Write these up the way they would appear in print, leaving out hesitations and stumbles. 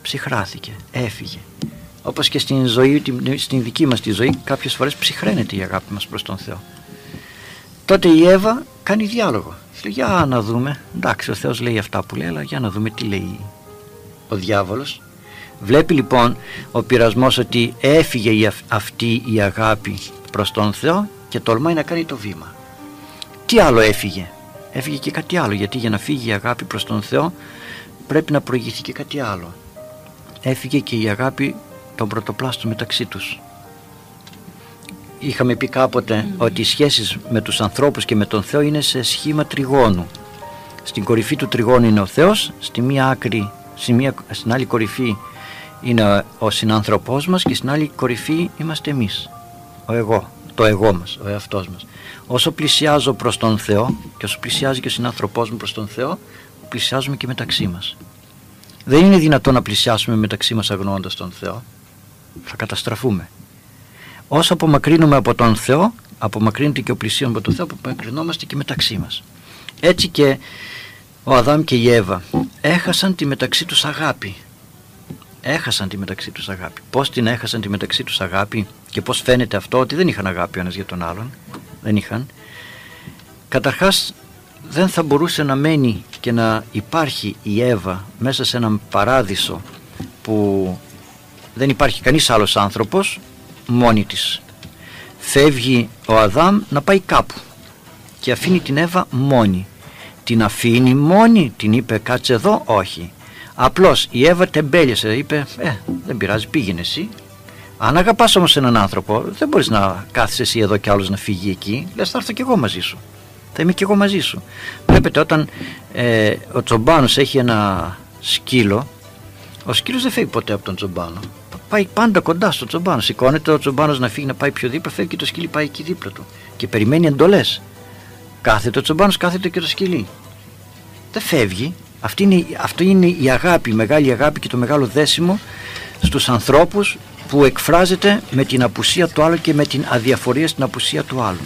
ψυχράθηκε, έφυγε. Όπως και στην ζωή, στην δική μας τη ζωή, κάποιες φορές ψυχραίνεται η αγάπη μας προς τον Θεό. Τότε η Εύα κάνει διάλογο. Λέει, για να δούμε, εντάξει, ο Θεός λέει αυτά που λέει, αλλά για να δούμε τι λέει ο διάβολος. Βλέπει λοιπόν ο πειρασμός ότι έφυγε αυτή η αγάπη προς τον Θεό και τολμάει να κάνει το βήμα. Τι άλλο έφυγε? Έφυγε και κάτι άλλο, γιατί για να φύγει η αγάπη προς τον Θεό πρέπει να προηγηθεί και κάτι άλλο. Έφυγε και η αγάπη των πρωτοπλάστων μεταξύ τους. Είχαμε πει κάποτε ότι οι σχέσεις με τους ανθρώπους και με τον Θεό είναι σε σχήμα τριγώνου. Στην κορυφή του τριγώνου είναι ο Θεός, στη μία άκρη, στην άλλη κορυφή είναι ο συνάνθρωπός μας και στην άλλη κορυφή είμαστε εμείς, ο εγώ, το εγώ μας, ο εαυτός μας. Όσο πλησιάζω προς τον Θεό και όσο πλησιάζει και ο συνάνθρωπός μου προς τον Θεό, πλησιάζουμε και μεταξύ μας. Δεν είναι δυνατόν να πλησιάσουμε μεταξύ μας αγνοώντας τον Θεό, θα καταστραφούμε. Όσο απομακρύνουμε από τον Θεό, απομακρύνεται και ο πλησίον από τον Θεό, απομακρυνόμαστε και μεταξύ μας. Έτσι και ο Αδάμ και η Εύα έχασαν τη μεταξύ τους αγάπη. Έχασαν τη μεταξύ τους αγάπη. Πώς την έχασαν τη μεταξύ τους αγάπη και πώς φαίνεται αυτό? Ότι δεν είχαν αγάπη ο ένας για τον άλλον. Δεν είχαν. Καταρχάς δεν θα μπορούσε να μένει και να υπάρχει η Εύα μέσα σε έναν παράδεισο που δεν υπάρχει κανείς άλλος άνθρωπος, μόνη της. Φεύγει ο Αδάμ να πάει κάπου και αφήνει την Εύα μόνη. Την αφήνει μόνη, την είπε κάτσε εδώ? Όχι. Απλώς η Εύα τεμπέλιασε, είπε δεν πειράζει, πήγαινε εσύ. Αν αγαπάς όμως έναν άνθρωπο, δεν μπορείς να κάθεσαι εσύ εδώ κι άλλος να φύγει εκεί. Λες, θα έρθω κι εγώ μαζί σου, θα είμαι κι εγώ μαζί σου. Βλέπετε, όταν ο τσομπάνος έχει ένα σκύλο, ο σκύλος δεν φεύγει ποτέ από τον τσομπάνο, πάει πάντα κοντά στο τσομπάνο. Σηκώνεται ο τσομπάνος να φύγει, να πάει πιο δίπλα, φεύγει και το σκύλι πάει εκεί δίπλα του και περιμένει εντολές. Κάθεται ο τσομπάνος, κάθεται και το σκυλί, δεν φεύγει. Αυτή είναι η αγάπη, η μεγάλη αγάπη και το μεγάλο δέσιμο στους ανθρώπους, που εκφράζεται με την απουσία του άλλου και με την αδιαφορία στην απουσία του άλλου.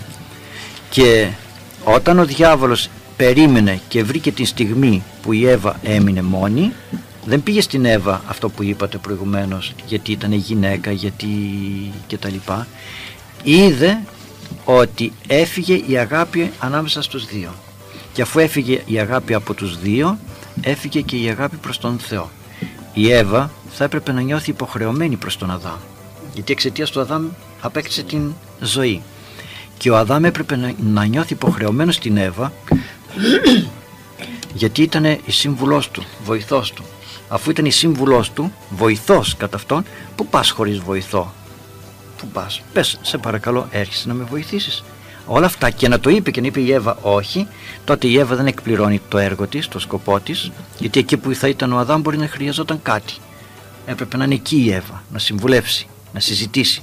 Και όταν ο διάβολος περίμενε και βρήκε τη στιγμή που η Εύα έμεινε μόνη, δεν πήγε στην Εύα αυτό που είπατε προηγουμένως, γιατί ήταν γυναίκα, γιατί και τα λοιπά. Είδε ότι έφυγε η αγάπη ανάμεσα στους δύο, και αφού έφυγε η αγάπη από τους δύο, έφυγε και η αγάπη προς τον Θεό. Η Εύα θα έπρεπε να νιώθει υποχρεωμένη προς τον Αδάμ, γιατί εξαιτίας του Αδάμ απέκτησε την ζωή, και ο Αδάμ έπρεπε να νιώθει υποχρεωμένος στην Εύα γιατί ήταν η σύμβουλός του, βοηθός του. Αφού ήταν η σύμβουλός του, βοηθός κατά αυτόν, πού πας χωρίς βοηθό? Πού πας? Πες, σε παρακαλώ, έρχεσαι να με βοηθήσεις? Όλα αυτά, και να το είπε και να είπε η Εύα όχι, τότε η Εύα δεν εκπληρώνει το έργο της, το σκοπό της, γιατί εκεί που θα ήταν ο Αδάμ μπορεί να χρειαζόταν κάτι. Έπρεπε να είναι εκεί η Εύα, να συμβουλεύσει, να συζητήσει.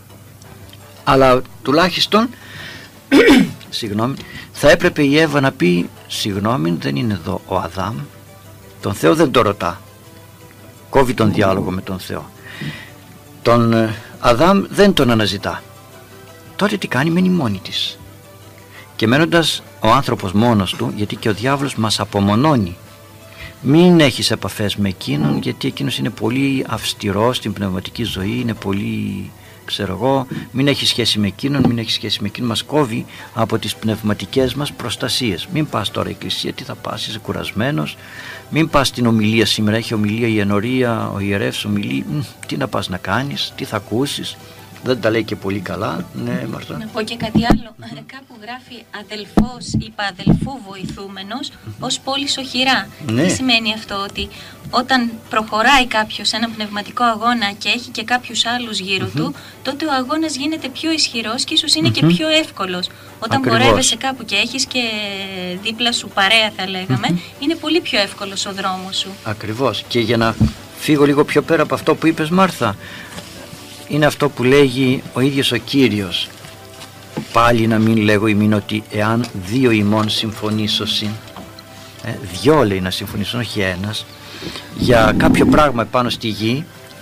Αλλά τουλάχιστον συγγνώμη, θα έπρεπε η Εύα να πει συγγνώμη, δεν είναι εδώ ο Αδάμ, τον Θεό δεν το ρωτά, κόβει τον διάλογο με τον Θεό, τον Αδάμ δεν τον αναζητά. Τότε τι κάνει? Μένει μόνη της. Και μένοντας ο άνθρωπος μόνος του, γιατί και ο διάβολος μας απομονώνει, μην έχεις επαφές με εκείνον, γιατί εκείνος είναι πολύ αυστηρός στην πνευματική ζωή, είναι πολύ, ξέρω εγώ, μην έχεις σχέση με εκείνον, μην έχεις σχέση με εκείνον, μας κόβει από τις πνευματικές μας προστασίες. Μην πας τώρα εκκλησία, τι θα πας, είσαι κουρασμένος, μην πας στην ομιλία σήμερα, έχει ομιλία η ενορία, ο ιερεύς ομιλεί, τι να πας να κάνεις, τι θα ακούσεις? Δεν τα λέει και πολύ καλά. Ναι, Μαρτά. Να πω και κάτι άλλο. Κάπου γράφει αδελφός, είπα αδελφού βοηθούμενος, ως πόλης οχυρά. Ναι. Τι σημαίνει αυτό? Ότι όταν προχωράει κάποιος σε έναν πνευματικό αγώνα και έχει και κάποιους άλλους γύρω του, τότε ο αγώνας γίνεται πιο ισχυρός και ίσως είναι και πιο εύκολος. Όταν πορεύεσαι κάπου και έχεις και δίπλα σου παρέα, θα λέγαμε, είναι πολύ πιο εύκολος ο δρόμος σου. Ακριβώς. Και για να φύγω λίγο πιο πέρα από αυτό που είπες, Μάρθα, είναι αυτό που λέγει ο ίδιος ο Κύριος, πάλι να μην λέγω ημίν ότι εάν δύο ημών συμφωνήσωσιν, δυο λέει να συμφωνήσουν, όχι ένας, για κάποιο πράγμα πάνω στη γη,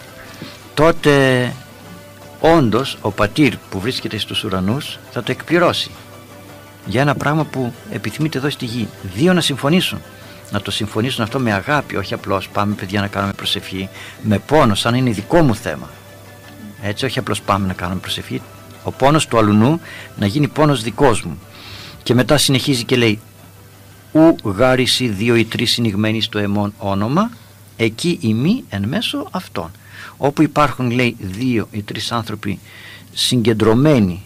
τότε όντως ο πατήρ που βρίσκεται στους ουρανούς θα το εκπληρώσει για ένα πράγμα που επιθυμείται εδώ στη γη. Δύο να συμφωνήσουν. να το συμφωνήσουν αυτό με αγάπη, όχι απλώς πάμε παιδιά να κάνουμε προσευχή, με πόνο, σαν να είναι δικό μου θέμα. Έτσι, όχι απλώς πάμε να κάνουμε προσευχή, ο πόνος του αλουνού να γίνει πόνος δικός μου. Και μετά συνεχίζει και λέει, ου γάρισι 2 ή 3 συνηγμένοι στο εμόν όνομα, εκεί ημί εν μέσω αυτών. Όπου υπάρχουν, λέει, 2 ή 3 άνθρωποι συγκεντρωμένοι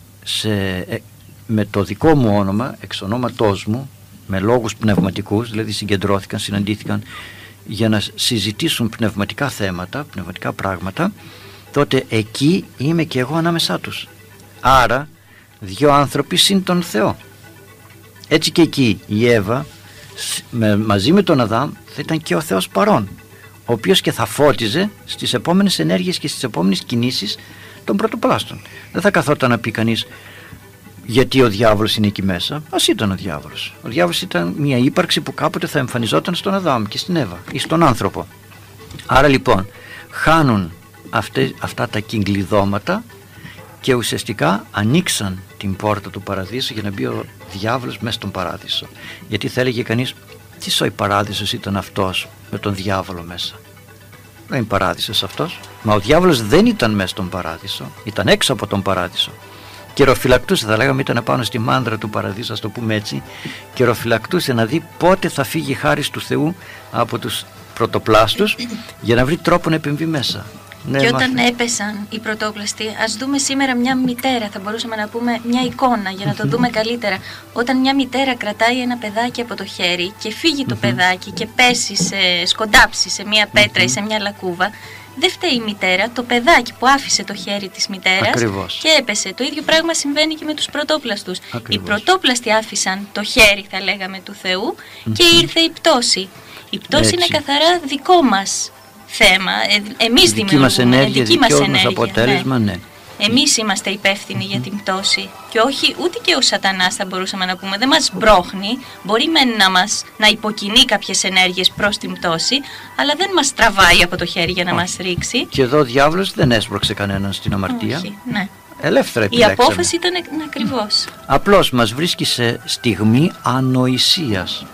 με το δικό μου όνομα, εξ ονόματός μου, με λόγους πνευματικούς, δηλαδή συγκεντρώθηκαν, συναντήθηκαν για να συζητήσουν πνευματικά θέματα, πνευματικά πράγματα, τότε εκεί είμαι και εγώ ανάμεσά τους. Άρα 2 άνθρωποι συν τον Θεό. Έτσι και εκεί η Εύα μαζί με τον Αδάμ θα ήταν και ο Θεός παρόν, ο οποίος και θα φώτιζε στις επόμενες ενέργειες και στις επόμενες κινήσεις των πρωτοπλάστων. Δεν θα καθόταν να πει κανείς γιατί ο διάβολος είναι εκεί μέσα. Ας ήταν ο διάβολος. Ο διάβολος ήταν μια ύπαρξη που κάποτε θα εμφανιζόταν στον Αδάμ και στην Εύα ή στον άνθρωπο. Άρα λοιπόν χάνουν αυτά τα κυγκλειδώματα και ουσιαστικά ανοίξαν την πόρτα του παραδείσου για να μπει ο διάβολος μέσα στον παράδεισο. Γιατί θα έλεγε κανείς, τι σοϊ παράδεισος ήταν αυτός με τον διάβολο μέσα? Δεν είναι παράδεισος αυτός. Μα ο διάβολος δεν ήταν μέσα στον παράδεισο, ήταν έξω από τον παράδεισο. Καιροφυλακτούσε, θα λέγαμε, ήταν πάνω στη μάντρα του παραδείσου, ας το πούμε έτσι. Καιροφυλακτούσε να δει πότε θα φύγει η χάρις του Θεού από τους πρωτοπλάστους για να βρει τρόπο να επεμβεί μέσα. Ναι, και όταν έπεσαν οι πρωτόπλαστοι, ας δούμε σήμερα μια μητέρα, θα μπορούσαμε να πούμε μια εικόνα για να το δούμε καλύτερα. Όταν μια μητέρα κρατάει ένα παιδάκι από το χέρι και φύγει το παιδάκι και πέσει, σκοντάψει σε μια πέτρα ή σε μια λακκούβα, δεν φταίει η μητέρα, το παιδάκι που άφησε το χέρι της μητέρας και έπεσε. Το ίδιο πράγμα συμβαίνει και με τους πρωτόπλαστους. Οι πρωτόπλαστοι άφησαν το χέρι, θα λέγαμε, του Θεού και ήρθε η πτώση. Η πτώση είναι καθαρά δικό μας θέμα. Εμείς δημιουργούμε, δική μας ενέργεια. Αποτέλεσμα, ναι. Εμείς είμαστε υπεύθυνοι για την πτώση και όχι ούτε και ο σατανάς, θα μπορούσαμε να πούμε. Δεν μας μπρόχνει, μπορεί να υποκινεί κάποιες ενέργειες προς την πτώση, αλλά δεν μας τραβάει από το χέρι για να μας ρίξει. Και εδώ ο διάβολος δεν έσπρωξε κανέναν στην αμαρτία. Όχι, ναι. Ελεύθερα επιλέξαμε. Η απόφαση ήταν ακριβώς. Απλώς μας βρίσκει σε στιγμή ανοησίας.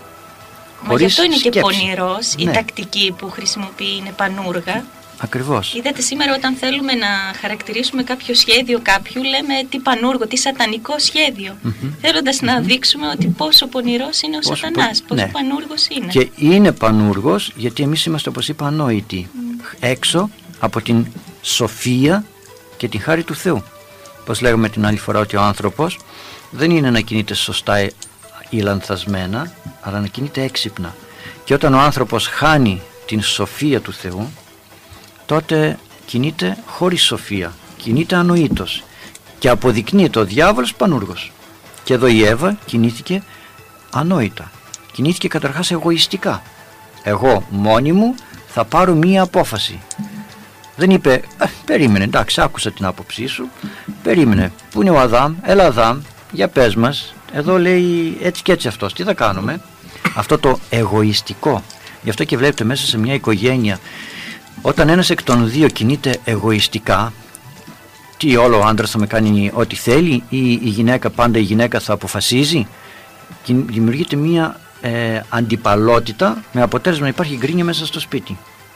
Μα γι' αυτό είναι σκέψη. Και πονηρός, η τακτική που χρησιμοποιεί είναι πανούργα. Ακριβώς. Είδατε σήμερα όταν θέλουμε να χαρακτηρίσουμε κάποιο σχέδιο κάποιου, λέμε τι πανούργο, τι σατανικό σχέδιο. Θέλοντας να δείξουμε ότι πόσο πονηρός είναι ο σατανάς, πόσο πανούργος είναι. Και είναι πανούργος γιατί εμείς είμαστε, όπως είπα, ανόητοι. Έξω από την σοφία και την χάρη του Θεού. Πώς λέγαμε την άλλη φορά ότι ο άνθρωπος δεν είναι να κινείται σωστά ή λανθασμένα, αλλά να κινείται έξυπνα. Και όταν ο άνθρωπος χάνει την σοφία του Θεού, τότε κινείται χωρίς σοφία, κινείται ανοήτως και αποδεικνύεται ο διάβολος πανούργος. Και εδώ η Εύα κινήθηκε ανόητα, κινήθηκε καταρχάς εγωιστικά. Εγώ μόνη μου θα πάρω μία απόφαση. Δεν είπε, περίμενε, εντάξει, άκουσα την άποψή σου, περίμενε, πού είναι ο Αδάμ, έλα Αδάμ, για πες μας, εδώ λέει έτσι και έτσι αυτός, τι θα κάνουμε? Αυτό το εγωιστικό, γι' αυτό και βλέπετε μέσα σε μια οικογένεια, όταν ένας εκ των δύο κινείται εγωιστικά, τι όλο ο άντρας θα με κάνει ό,τι θέλει ή η γυναίκα, πάντα η γυναίκα θα αποφασίζει, δημιουργείται μια αντιπαλότητα με αποτέλεσμα να υπάρχει γκρίνια μέσα στο σπίτι.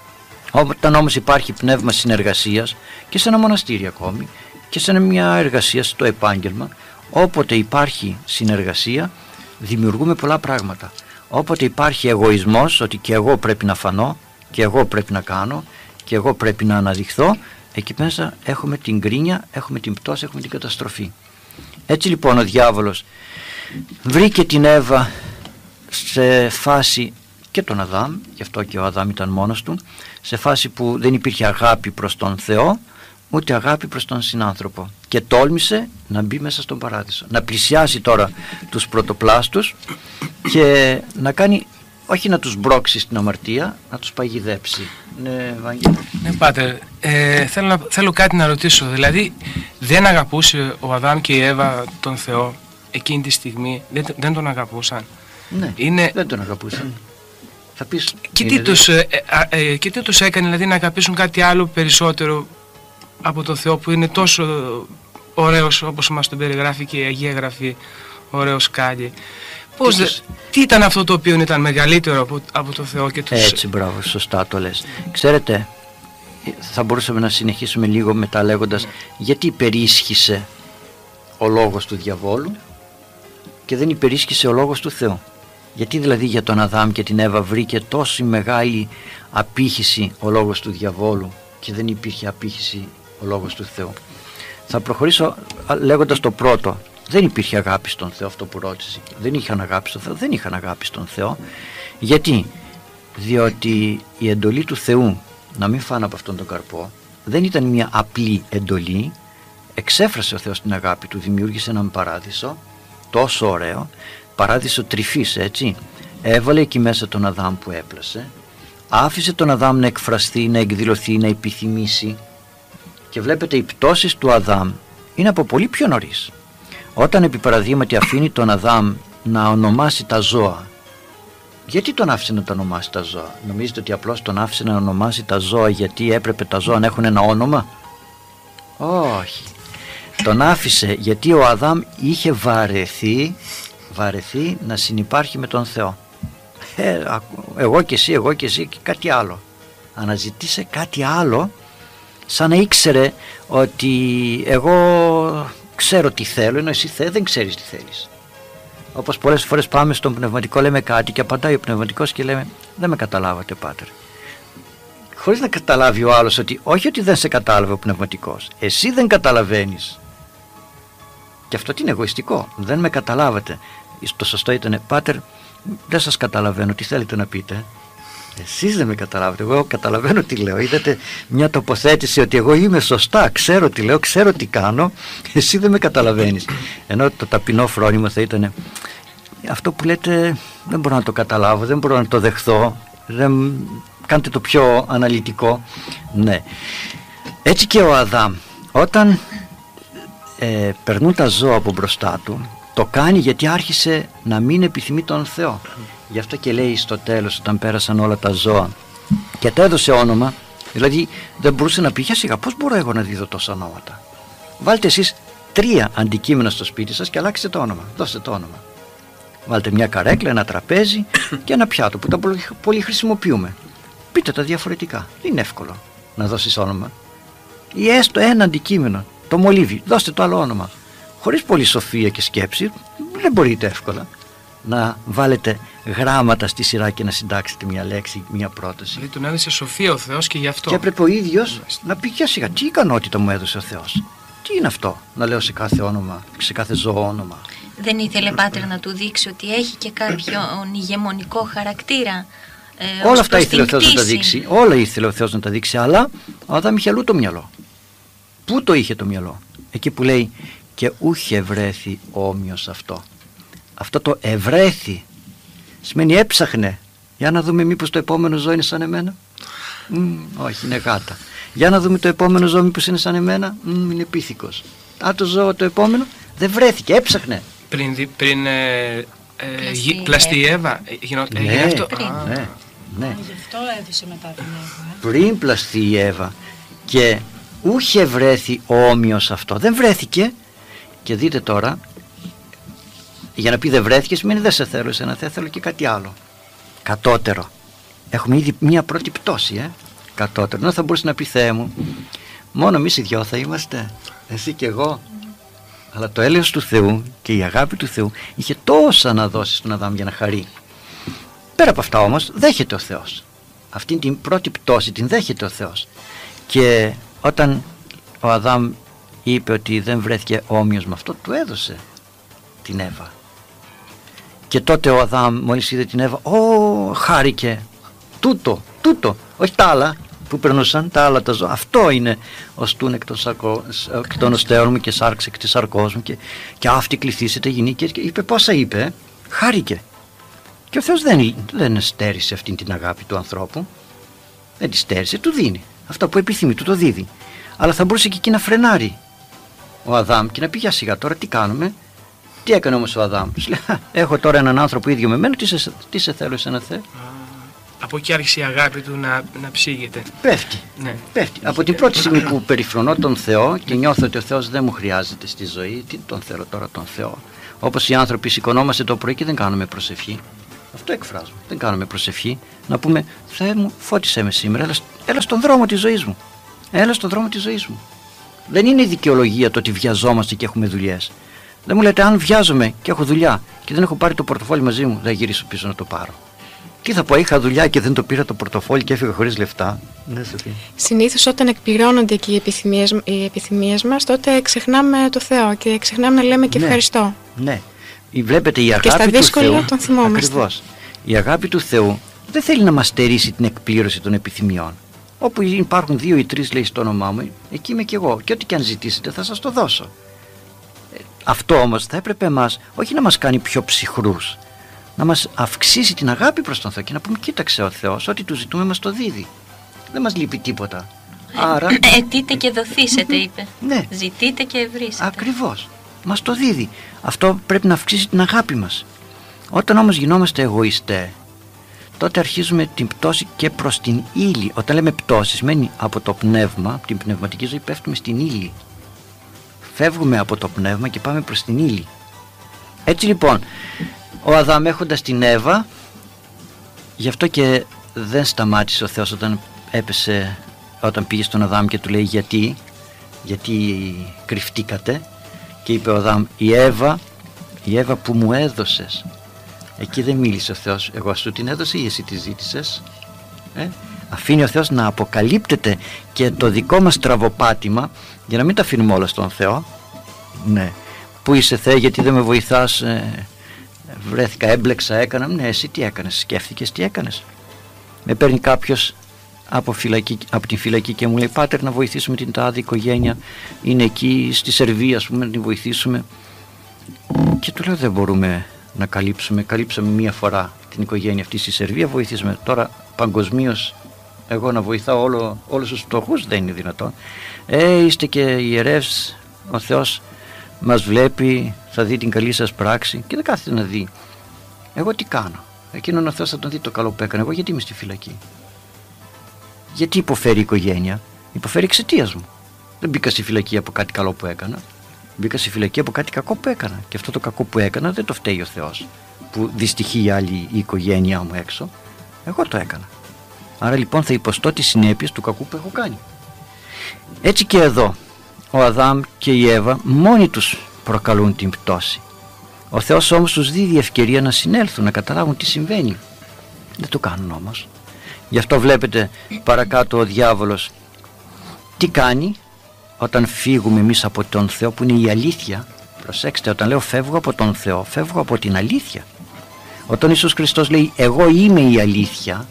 Όταν όμως υπάρχει πνεύμα συνεργασίας και σε ένα μοναστήρι ακόμη και σε μια εργασία στο επάγγελμα, όποτε υπάρχει συνεργασία δημιουργούμε πολλά πράγματα. Όποτε υπάρχει εγωισμός, ότι και εγώ πρέπει να φανώ και εγώ πρέπει να κάνω και εγώ πρέπει να αναδειχθώ, εκεί μέσα έχουμε την γκρίνια, έχουμε την πτώση, έχουμε την καταστροφή. Έτσι λοιπόν ο διάβολος βρήκε την Εύα σε φάση, και τον Αδάμ, γι' αυτό και ο Αδάμ ήταν μόνος του, σε φάση που δεν υπήρχε αγάπη προς τον Θεό ούτε αγάπη προς τον συνάνθρωπο, και τόλμησε να μπει μέσα στον παράδεισο, να πλησιάσει τώρα τους πρωτοπλάστους και να κάνει, όχι να τους μπρώξει στην αμαρτία, να τους παγιδέψει. Ναι, Βαγγέλη. Ναι, Πάτερ, θέλω κάτι να ρωτήσω. Δηλαδή δεν αγαπούσε ο Αδάμ και η Εύα τον Θεό εκείνη τη στιγμή? Δεν τον αγαπούσαν? Ναι, δεν τον αγαπούσαν. Θα πεις, και τι τους έκανε δηλαδή να αγαπήσουν κάτι άλλο περισσότερο από τον Θεό που είναι τόσο ωραίος, όπως μας τον περιγράφει και η Αγία Γραφή, ωραίος σκάλι? Τι ήταν αυτό το οποίο ήταν μεγαλύτερο από το Θεό και τους... Έτσι, μπράβο, σωστά το λες. Ξέρετε, θα μπορούσαμε να συνεχίσουμε λίγο μετά λέγοντας γιατί υπερίσχυσε ο λόγος του διαβόλου και δεν υπερίσχυσε ο λόγος του Θεού. Γιατί δηλαδή για τον Αδάμ και την Εύα βρήκε τόση μεγάλη απήχηση ο λόγος του διαβόλου και δεν υπήρχε απήχηση ο λόγος του Θεού? Θα προχωρήσω λέγοντας το πρώτο. Δεν υπήρχε αγάπη στον Θεό, αυτό που ρώτησε. Δεν είχαν αγάπη στον Θεό, δεν είχαν αγάπη στον Θεό. Γιατί? Διότι η εντολή του Θεού να μην φάνε από αυτόν τον καρπό δεν ήταν μια απλή εντολή. Εξέφρασε ο Θεός την αγάπη του, δημιούργησε έναν παράδεισο τόσο ωραίο, παράδεισο τρυφής, έτσι. Έβαλε εκεί μέσα τον Αδάμ που έπλασε, άφησε τον Αδάμ να εκφραστεί, να εκδηλωθεί, να επιθυμήσει, και βλέπετε οι πτώσεις του Αδάμ είναι από πολύ πιο νωρίς. Όταν επί παραδείγματι αφήνει τον Αδάμ να ονομάσει τα ζώα, γιατί τον άφησε να τα ονομάσει τα ζώα? Νομίζετε ότι απλώς τον άφησε να ονομάσει τα ζώα γιατί έπρεπε τα ζώα να έχουν ένα όνομα? Όχι. Τον άφησε γιατί ο Αδάμ είχε βαρεθεί να συνυπάρχει με τον Θεό. Εγώ και εσύ και κάτι άλλο. Αναζητήσε κάτι άλλο, σαν να ήξερε ότι εγώ ξέρω τι θέλω, ενώ εσύ δεν ξέρεις τι θέλεις. Όπως πολλές φορές πάμε στον πνευματικό, λέμε κάτι και απαντάει ο πνευματικός και λέμε δεν με καταλάβατε, πάτερ. Χωρίς να καταλάβει ο άλλος ότι όχι ότι δεν σε κατάλαβε ο πνευματικός, εσύ δεν καταλαβαίνεις. Και αυτό τι είναι εγωιστικό, δεν με καταλάβατε. Το σωστό ήταν, πάτερ, δεν σας καταλαβαίνω, τι θέλετε να πείτε? Εσείς δεν με καταλάβετε, εγώ καταλαβαίνω τι λέω. Είδατε μια τοποθέτηση ότι εγώ είμαι σωστά, ξέρω τι λέω, ξέρω τι κάνω, εσύ δεν με καταλαβαίνεις. Ενώ το ταπεινό φρόνημα θα ήταν αυτό που λέτε δεν μπορώ να το καταλάβω, δεν μπορώ να το δεχθώ, κάντε το πιο αναλυτικό. Ναι. Έτσι και ο Αδάμ, όταν περνούν τα ζώα από μπροστά του, το κάνει γιατί άρχισε να μην επιθυμεί τον Θεό. Γι' αυτό και λέει στο τέλος, όταν πέρασαν όλα τα ζώα και τα έδωσε όνομα, δηλαδή δεν μπορούσε να πει για σιγά, πώς μπορώ εγώ να δίδω τόσα ονόματα? Βάλτε εσείς 3 αντικείμενα στο σπίτι σας και αλλάξτε το όνομα, δώστε το όνομα. Βάλτε μια καρέκλα, ένα τραπέζι και ένα πιάτο που τα πολύ χρησιμοποιούμε. Πείτε τα διαφορετικά, είναι εύκολο να δώσεις όνομα. Ή έστω ένα αντικείμενο, το μολύβι, δώστε το άλλο όνομα. Χωρίς πολλή σοφία και σκέψη δεν μπορείτε εύκολα να βάλετε γράμματα στη σειρά και να συντάξετε μια λέξη, μια πρόταση. Δηλαδή τον έδωσε σοφία ο Θεός και γι' αυτό. Και έπρεπε ο ίδιος να πει για σιγά, τι ικανότητα μου έδωσε ο Θεός? Τι είναι αυτό να λέω σε κάθε όνομα, σε κάθε ζώο όνομα? Δεν ήθελε, πάτερ, να του δείξει ότι έχει και κάποιον ηγεμονικό χαρακτήρα? Όλα αυτά ήθελε ο Θεός να τα δείξει. Όλα ήθελε ο Θεός να τα δείξει, αλλά ο Αδάμ είχε αλλού το μυαλό. Πού το είχε το μυαλό? Εκεί που λέει και ούχε βρέθη όμοιος αυτό. Αυτό το ευρέθη σημαίνει έψαχνε. Για να δούμε μήπως το επόμενο ζώο είναι σαν εμένα. Όχι, είναι γάτα. Για να δούμε το επόμενο ζώο μήπως είναι σαν εμένα. Είναι πίθηκος. Το ζώο το επόμενο δεν βρέθηκε, έψαχνε. Πριν πλαστεί η Εύα έγινε αυτό? Ναι. Γι' αυτό έδωσε μετά την Εύα. Πριν πλαστεί η Εύα και ούχε βρέθη όμοιος αυτό. Δεν βρέθηκε. Και δείτε τώρα, για να πει δεν βρέθηκε σημαίνει δεν σε θέλω εσένα, θέλω και κάτι άλλο κατώτερο. Έχουμε ήδη μια πρώτη πτώση, κατώτερο. Να θα μπορούσε να πει, Θεέ μου, μόνο εμείς οι δυο θα είμαστε, εσύ και εγώ. Αλλά το έλεος του Θεού και η αγάπη του Θεού είχε τόσα να δώσει στον Αδάμ για να χαρεί. Πέρα από αυτά όμως δέχεται ο Θεός. Αυτή την πρώτη πτώση την δέχεται ο Θεός. Και όταν ο Αδάμ είπε ότι δεν βρέθηκε όμοιος με αυτό, του έδωσε την Εύα. Και τότε ο Αδάμ μόλις είδε την Εύα, χάρηκε. Τούτο, όχι τα άλλα που περνούσαν, τα άλλα τα ζώα. Αυτό είναι ο στούν εκ των οστέων μου και σάρξ εκ της σαρκός μου και αυτή κληθήσετε γυναίκες. Και είπε πόσα είπε, χάρηκε. Και ο Θεός δεν στέρισε αυτή την αγάπη του ανθρώπου, δεν τη στέρισε, του δίνει. Αυτό που επιθυμεί του το δίδει. Αλλά θα μπορούσε και εκεί να φρενάρει ο Αδάμ και να πει για σιγά τώρα τι κάνουμε. Τι έκανε όμως ο Αδάμ? Έχω τώρα έναν άνθρωπο ίδιο με μένα, τι σε θέλω εσένα, Θεέ? Από εκεί άρχισε η αγάπη του να ψήγεται. Πέφτει. Ναι. Πέφτει. Από την πρώτη στιγμή που περιφρονώ τον Θεό και νιώθω ότι ο Θεός δεν μου χρειάζεται στη ζωή, τι τον θέλω τώρα τον Θεό? Όπως οι άνθρωποι σηκωνόμαστε το πρωί και δεν κάνουμε προσευχή. Αυτό εκφράζουμε. Δεν κάνουμε προσευχή. Να πούμε, Θεέ μου, φώτισέ με σήμερα. Έλα στον δρόμο της ζωής μου. Έλα στον δρόμο της ζωής μου. Δεν είναι η δικαιολογία το ότι βιαζόμαστε και έχουμε δουλειές. Δεν μου λέτε, αν βιάζομαι και έχω δουλειά και δεν έχω πάρει το πορτοφόλι μαζί μου, δεν γυρίσω πίσω να το πάρω. Τι θα πω, είχα δουλειά και δεν το πήρα το πορτοφόλι και έφυγα χωρίς λεφτά. Συνήθως όταν εκπληρώνονται και οι επιθυμίες μας, τότε ξεχνάμε το Θεό και ξεχνάμε να λέμε και ευχαριστώ. Ναι. Βλέπετε, η αγάπη και στα δύσκολα του Θεού, τον θυμόμαστε. Ακριβώς. Η αγάπη του Θεού δεν θέλει να μας στερήσει την εκπλήρωση των επιθυμιών. Όπου υπάρχουν 2 ή 3, λέει, στο όνομά μου, εκεί είμαι κι εγώ. Και ό,τι και αν ζητήσετε θα σας το δώσω. Αυτό όμως θα έπρεπε εμάς όχι να μας κάνει πιο ψυχρούς, να μας αυξήσει την αγάπη προς τον Θεό και να πούμε, κοίταξε, ο Θεός ό,τι του ζητούμε μας το δίδει. Δεν μας λείπει τίποτα. Άρα... Αιτείτε και δοθήσετε, είπε. Ναι. Ζητείτε και ευρύσετε. Ακριβώς. Μας το δίδει. Αυτό πρέπει να αυξήσει την αγάπη μας. Όταν όμως γινόμαστε εγωιστές, τότε αρχίζουμε την πτώση και προς την ύλη. Όταν λέμε πτώση, σημαίνει από το πνεύμα, από την πνευματική ζωή πέφτουμε στην ύλη. Φεύγουμε από το πνεύμα και πάμε προς την ύλη. Έτσι λοιπόν, ο Αδάμ έχοντας την Εύα, γι' αυτό και δεν σταμάτησε ο Θεός όταν πήγε στον Αδάμ και του λέει γιατί κρυφτήκατε, και είπε ο Αδάμ, η Εύα που μου έδωσες. Εκεί δεν μίλησε ο Θεός, εγώ σου την έδωσε ή εσύ τη ζήτησες. Αφήνει ο Θεός να αποκαλύπτεται και το δικό μας τραβοπάτημα, για να μην τα αφήνουμε όλα στον Θεό. Ναι. Πού είσαι, Θεέ, γιατί δεν με βοηθάς, βρέθηκα, έμπλεξα, έκανα. Ναι, εσύ τι έκανες, σκέφτηκες τι έκανες. Με παίρνει κάποιος από την φυλακή και μου λέει, πάτερ, να βοηθήσουμε την τάδε οικογένεια, είναι εκεί στη Σερβία, ας πούμε, να την βοηθήσουμε. Και του λέω, δεν μπορούμε να καλύψαμε μία φορά την οικογένεια αυτή στη Σερβία, βοηθήσουμε. Τώρα παγκοσμίως εγώ να βοηθάω όλους τους φτωχούς δεν είναι δυνατόν. Είστε και ιερεύς, ο Θεός μας βλέπει, θα δει την καλή σας πράξη και δεν κάθεται να δει. Εγώ τι κάνω? Εκείνον ο Θεός θα τον δει το καλό που έκανε. Εγώ γιατί είμαι στη φυλακή? Γιατί υποφέρει η οικογένεια? Υποφέρει εξαιτίας μου. Δεν μπήκα στη φυλακή από κάτι καλό που έκανα. Μπήκα στη φυλακή από κάτι κακό που έκανα. Και αυτό το κακό που έκανα δεν το φταίει ο Θεός που δυστυχεί η άλλη η οικογένειά μου έξω. Εγώ το έκανα. Άρα λοιπόν θα υποστώ τις συνέπειες του κακού που έχω κάνει. Έτσι και εδώ ο Αδάμ και η Εύα μόνοι τους προκαλούν την πτώση. Ο Θεός όμως τους δίδει ευκαιρία να συνέλθουν, να καταλάβουν τι συμβαίνει. Δεν το κάνουν όμως. Γι' αυτό βλέπετε παρακάτω ο διάβολος τι κάνει όταν φύγουμε εμείς από τον Θεό που είναι η αλήθεια. Προσέξτε, όταν λέω φεύγω από τον Θεό, φεύγω από την αλήθεια. Όταν Ιησούς Χριστός λέει εγώ είμαι η αλήθεια,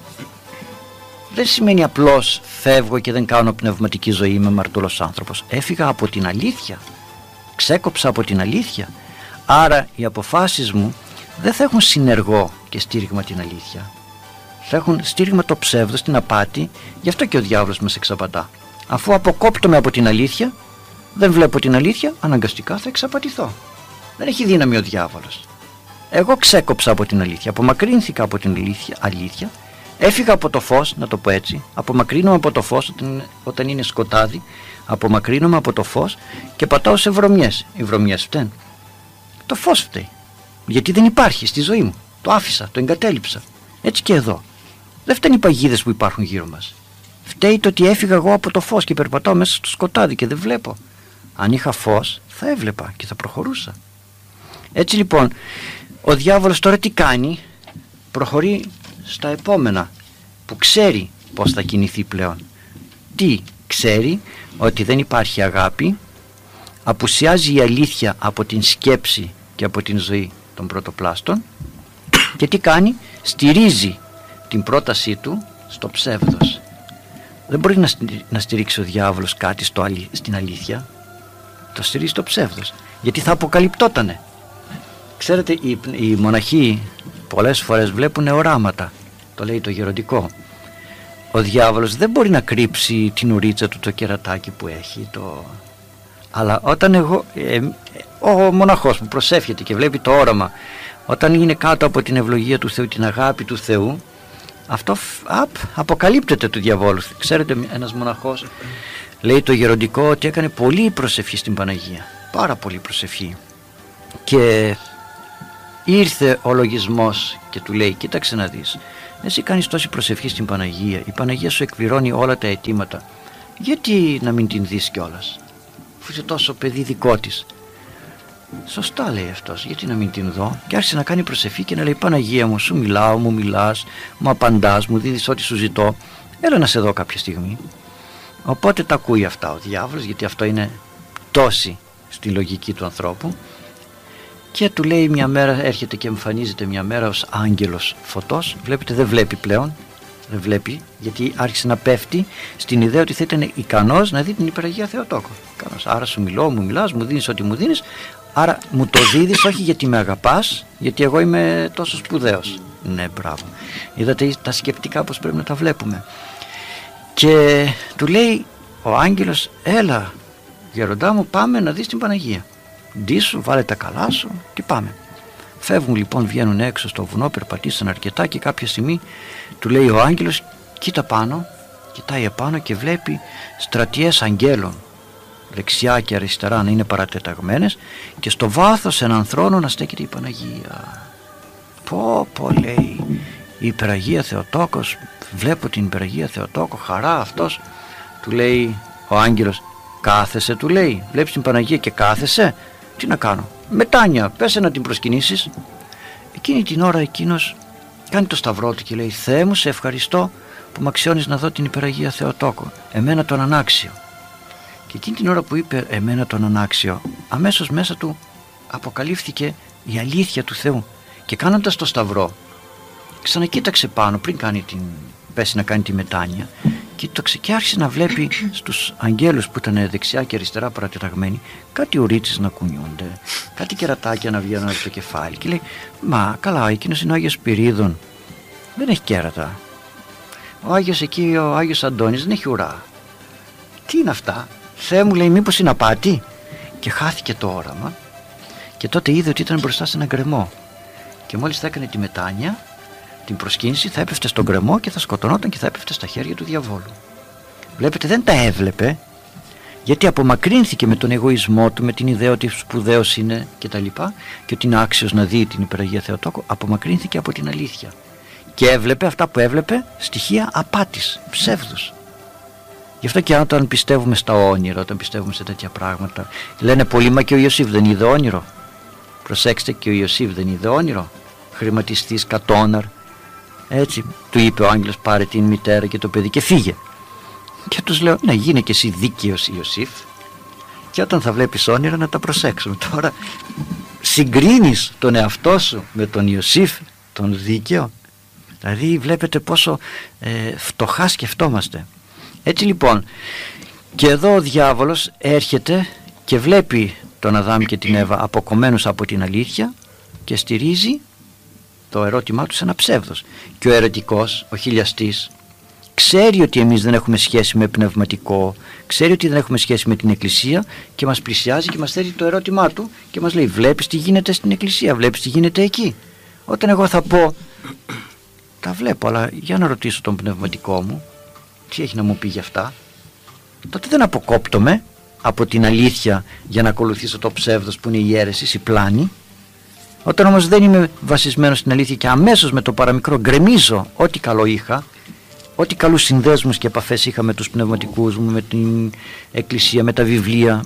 δεν σημαίνει απλώς φεύγω και δεν κάνω πνευματική ζωή, είμαι αμαρτωλός άνθρωπος. Έφυγα από την αλήθεια, ξέκοψα από την αλήθεια. Άρα οι αποφάσεις μου δεν θα έχουν συνεργό και στήριγμα την αλήθεια. Θα έχουν στήριγμα το ψεύδος, την απάτη. Γι' αυτό και ο διάβολος μας εξαπατά. Αφού αποκόπτομαι από την αλήθεια, δεν βλέπω την αλήθεια, αναγκαστικά θα εξαπατηθώ. Δεν έχει δύναμη ο διάβολος. Εγώ ξέκοψα από την αλήθεια, απομακρύνθηκα από την αλήθεια, έφυγα από το φως, να το πω έτσι, απομακρύνομαι από το φως όταν είναι σκοτάδι, απομακρύνομαι από το φως και πατάω σε βρωμιές. Οι βρωμιές φταίνουν. Το φως φταίει. Γιατί δεν υπάρχει στη ζωή μου. Το άφησα, το εγκατέλειψα. Έτσι και εδώ. Δεν φταίνουν οι παγίδες που υπάρχουν γύρω μας. Φταίει το ότι έφυγα εγώ από το φως και περπατάω μέσα στο σκοτάδι και δεν βλέπω. Αν είχα φως θα έβλεπα και θα προχωρούσα. Έτσι λοιπόν ο διάβολος τώρα τι κάνει? Προχωρεί στα επόμενα που ξέρει πως θα κινηθεί πλέον. Τι ξέρει? Ότι δεν υπάρχει αγάπη, απουσιάζει η αλήθεια από την σκέψη και από την ζωή των πρωτοπλάστων και τι κάνει? Στηρίζει την πρότασή του στο ψεύδος. Δεν μπορεί να στηρίξει ο διάβολος κάτι στην αλήθεια. Το στηρίζει στο ψεύδος, γιατί θα αποκαλυπτότανε. Ξέρετε, οι μοναχοί πολλές φορές βλέπουν οράματα. Το λέει το γεροντικό. Ο διάβολος δεν μπορεί να κρύψει την ουρίτσα του, το κερατάκι που έχει, αλλά όταν ο μοναχός που προσεύχεται και βλέπει το όραμα, όταν είναι κάτω από την ευλογία του Θεού, την αγάπη του Θεού, αυτό αποκαλύπτεται του διαβόλου. Ξέρετε, ένας μοναχός λέει το γεροντικό ότι έκανε πολύ προσευχή στην Παναγία, πάρα πολύ προσευχή, και ήρθε ο λογισμός και του λέει, κοίταξε να δεις, εσύ κάνεις τόση προσευχή στην Παναγία, η Παναγία σου εκπληρώνει όλα τα αιτήματα, γιατί να μην την δεις κιόλας, αφού είσαι τόσο παιδί δικό της? Σωστά, λέει αυτός, γιατί να μην την δω? Και άρχισε να κάνει προσευχή και να λέει, Παναγία μου, σου μιλάω, μου μιλάς, μου απαντάς, μου δίδεις ό,τι σου ζητώ, έλα να σε δω κάποια στιγμή. Οπότε τα ακούει αυτά ο διάβολος, γιατί αυτό είναι τόση στη λογική του ανθρώπου, και του λέει μια μέρα, έρχεται και εμφανίζεται μια μέρα ως άγγελος φωτός. Βλέπετε, δεν βλέπει πλέον, δεν βλέπει, γιατί άρχισε να πέφτει στην ιδέα ότι θα ήταν ικανός να δει την Υπεραγία Θεοτόκο. Άρα σου μιλώ, μου μιλάς, μου δίνεις ό,τι μου δίνεις, άρα μου το δίδεις όχι γιατί με αγαπάς, γιατί εγώ είμαι τόσο σπουδαίος. Ναι, μπράβο. Είδατε τα σκεπτικά πως πρέπει να τα βλέπουμε. Και του λέει ο άγγελος, έλα γεροντά μου, πάμε να δεις την Παναγία. Ντύσου, βάλε τα καλά σου και πάμε. Φεύγουν λοιπόν, βγαίνουν έξω στο βουνό, περπατήσαν αρκετά και κάποια στιγμή του λέει ο άγγελος, κοίτα πάνω, κοιτάει επάνω και βλέπει στρατιές αγγέλων, δεξιά και αριστερά να είναι παρατεταγμένες, και στο βάθος έναν θρόνο να στέκεται η Παναγία. Πω, λέει, η Υπεραγία Θεοτόκος, βλέπω την Υπεραγία Θεοτόκο, χαρά αυτός. Του λέει ο άγγελος, κάθεσαι, του λέει, βλέπεις την Παναγία και κάθεσαι? Τι να κάνω? Μετάνια, πέσε να την προσκυνήσεις. Εκείνη την ώρα εκείνος κάνει το σταυρό του και λέει, Θεέ μου, σε ευχαριστώ που μ' αξιώνεις να δω την Υπεραγία Θεοτόκο, εμένα τον ανάξιο. Και εκείνη την ώρα που είπε εμένα τον ανάξιο, αμέσως μέσα του αποκαλύφθηκε η αλήθεια του Θεού, και κάνοντας το σταυρό ξανακοίταξε πάνω πριν πέσει να κάνει τη μετάνοια, κοίταξε και άρχισε να βλέπει στους αγγέλους που ήταν δεξιά και αριστερά παρατεταγμένοι κάτι ουρίτσες να κουνιούνται, κάτι κερατάκια να βγαίνουν από το κεφάλι, και λέει, μα καλά, εκείνος είναι ο Άγιος Πυρίδων, δεν έχει κέρατα. Ο Άγιος εκεί, ο Άγιος Αντώνης, δεν έχει ουρά. Τι είναι αυτά? Θεέ μου, λέει, μήπως είναι απάτη? Και χάθηκε το όραμα, και τότε είδε ότι ήταν μπροστά σε έναν γκρεμό, και μόλις θα έκανε τη μετάνοια, την προσκύνηση, θα έπεφτε στον γκρεμό και θα σκοτωνόταν και θα έπεφτε στα χέρια του διαβόλου. Βλέπετε, δεν τα έβλεπε, γιατί απομακρύνθηκε με τον εγωισμό του, με την ιδέα ότι σπουδαίος είναι και τα λοιπά, και ότι είναι άξιος να δει την Υπεραγία Θεοτόκο, απομακρύνθηκε από την αλήθεια και έβλεπε αυτά που έβλεπε, στοιχεία απάτης, ψεύδους. Γι' αυτό και όταν πιστεύουμε στα όνειρα, όταν πιστεύουμε σε τέτοια πράγματα, λένε πολλοί, μα και ο Ιωσήφ δεν είδε όνειρο? Προσέξτε, και ο Ιωσήφ δεν είδε όνειρο? Χρηματιστής, κατόναρ, έτσι, του είπε ο άγγελος, πάρε την μητέρα και το παιδί και φύγε. Και τους λέω, ναι, γίνε και εσύ δίκαιος Ιωσήφ, και όταν θα βλέπεις όνειρα να τα προσέξουμε. Τώρα συγκρίνεις τον εαυτό σου με τον Ιωσήφ, τον δίκαιο. Δηλαδή βλέπετε πόσο φτωχά σκεφτόμαστε. Έτσι λοιπόν, και εδώ ο διάβολος έρχεται και βλέπει τον Αδάμ και την Εύα αποκομμένους από την αλήθεια και στηρίζει το ερώτημά του σε ένα ψεύδος. Και ο ερωτικός, ο χιλιαστής, ξέρει ότι εμείς δεν έχουμε σχέση με πνευματικό, ξέρει ότι δεν έχουμε σχέση με την Εκκλησία, και μας πλησιάζει και μας θέτει το ερώτημά του και μας λέει, βλέπεις τι γίνεται στην Εκκλησία, βλέπεις τι γίνεται εκεί? Όταν εγώ θα πω, τα βλέπω, αλλά για να ρωτήσω τον πνευματικό μου τι έχει να μου πει για αυτά, τότε δεν αποκόπτομαι από την αλήθεια για να ακολουθήσω το ψεύδος που είναι η αίρεση, η πλάνη. Όταν όμως δεν είμαι βασισμένος στην αλήθεια και αμέσως με το παραμικρό γκρεμίζω ό,τι καλό είχα, ό,τι καλούς συνδέσμους και επαφές είχα με τους πνευματικούς μου, με την Εκκλησία, με τα βιβλία,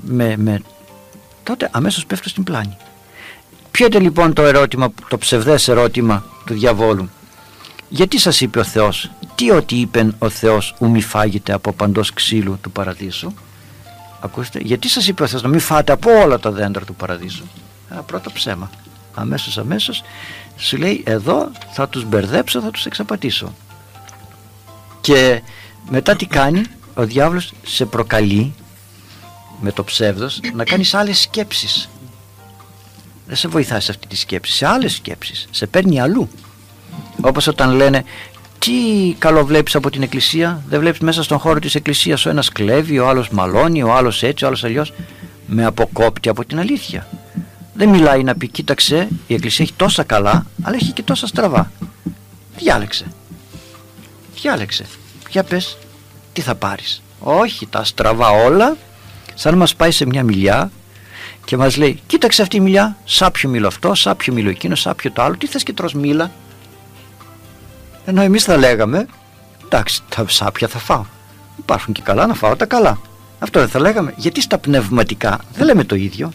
τότε αμέσως πέφτω στην πλάνη. Ποιο είναι λοιπόν το ερώτημα, το ψευδές ερώτημα του διαβόλου? Γιατί σας είπε ο Θεός, τι ότι είπε ο Θεός, ου μη φάγετε από παντός ξύλου του παραδείσου? Ακούστε, γιατί σας είπε ο Θεός να μην φάτε από όλα τα δέντρα του παραδείσου? Ένα πρώτο ψέμα. Αμέσως σου λέει, εδώ θα τους μπερδέψω, θα τους εξαπατήσω. Και μετά τι κάνει? Ο διάβολος σε προκαλεί με το ψεύδος να κάνεις άλλες σκέψεις. Δεν σε βοηθάει σε αυτή τη σκέψη, σε άλλες σκέψεις, σε παίρνει αλλού. Όπως όταν λένε, τι καλό βλέπεις από την Εκκλησία? Δεν βλέπεις μέσα στον χώρο της Εκκλησίας ο ένας κλέβει, ο άλλος μαλώνει, ο άλλος έτσι, ο άλλος αλλιώς? Με αποκόπτει από την αλήθεια. Δεν μιλάει να πει, κοίταξε, η Εκκλησία έχει τόσα καλά, αλλά έχει και τόσα στραβά. Διάλεξε. Για πες, τι θα πάρεις? Όχι, τα στραβά όλα, σαν να μας πάει σε μια μιλιά και μας λέει, κοίταξε αυτή η μιλιά, σάπιο μήλο αυτό, σάπιο μήλο εκείνο, σάπιο το άλλο, τι θες και τρως μήλα? Ενώ εμείς θα λέγαμε, εντάξει, τα σάπια θα φάω, υπάρχουν και καλά, να φάω τα καλά. Αυτό δεν θα λέγαμε? Γιατί στα πνευματικά δεν λέμε το ίδιο?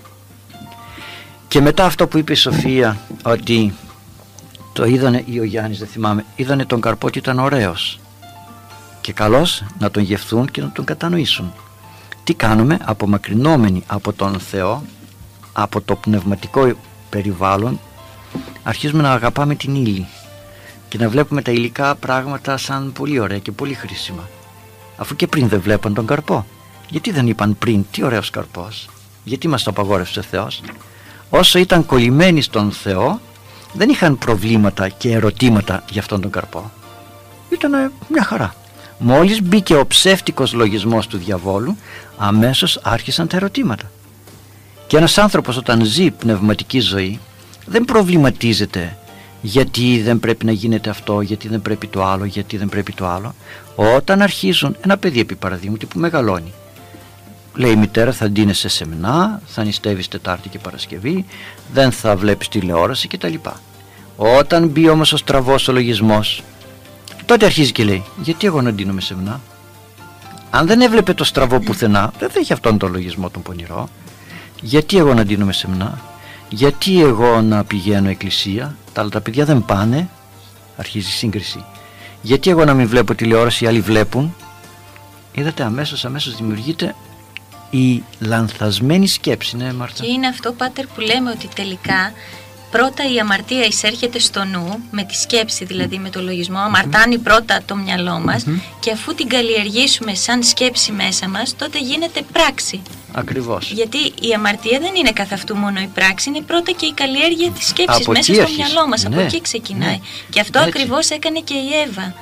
Και μετά αυτό που είπε η Σοφία, ότι το είδανε, ή ο Γιάννης δεν θυμάμαι, είδανε τον καρπό και ήταν ωραίος και καλός να τον γευθούν και να τον κατανοήσουν. Τι κάνουμε? Απομακρυνόμενοι από τον Θεό, από το πνευματικό περιβάλλον, αρχίζουμε να αγαπάμε την ύλη και να βλέπουμε τα υλικά πράγματα σαν πολύ ωραία και πολύ χρήσιμα, αφού και πριν δεν βλέπαν τον καρπό. Γιατί δεν είπαν πριν, τι ωραίος καρπός? Γιατί μας το απαγόρευσε ο Θεός? Όσο ήταν κολλημένοι στον Θεό, δεν είχαν προβλήματα και ερωτήματα για αυτόν τον καρπό. Ήταν μια χαρά. Μόλις μπήκε ο ψεύτικος λογισμός του διαβόλου, αμέσως άρχισαν τα ερωτήματα. Και ένας άνθρωπος όταν ζει πνευματική ζωή δεν προβληματίζεται γιατί δεν πρέπει να γίνεται αυτό, γιατί δεν πρέπει το άλλο, γιατί δεν πρέπει το άλλο. Όταν αρχίζουν, ένα παιδί επί παραδείγματι που μεγαλώνει, λέει η μητέρα, θα ντύνεσαι σε σεμνά, θα νηστεύεις Τετάρτη και Παρασκευή, δεν θα βλέπεις τηλεόραση κτλ. Όταν μπει όμως ο στραβός ο λογισμός, τότε αρχίζει και λέει, γιατί εγώ να ντύνομαι σεμνά? Αν δεν έβλεπε το στραβό πουθενά, δεν θα είχε αυτόν τον λογισμό τον πονηρό. Γιατί εγώ να ντύνομαι σεμνά? Γιατί εγώ να πηγαίνω εκκλησία? Τα άλλα τα παιδιά δεν πάνε. Αρχίζει η σύγκριση. Γιατί εγώ να μην βλέπω τηλεόραση, οι άλλοι βλέπουν? Είδατε, αμέσως δημιουργείται η λανθασμένη σκέψη. Ναι, Μάρτα. Και είναι αυτό, Πάτερ, που λέμε ότι τελικά πρώτα η αμαρτία εισέρχεται στο νου, με τη σκέψη δηλαδή, με το λογισμό, αμαρτάνει πρώτα το μυαλό μας και αφού την καλλιεργήσουμε σαν σκέψη μέσα μας, τότε γίνεται πράξη. Ακριβώς. Γιατί η αμαρτία δεν είναι καθ' αυτού μόνο η πράξη, είναι πρώτα και η καλλιέργεια της σκέψης μέσα στο μυαλό μας. Από εκεί ξεκινάει. Και αυτό ακριβώς έκανε και η Εύα.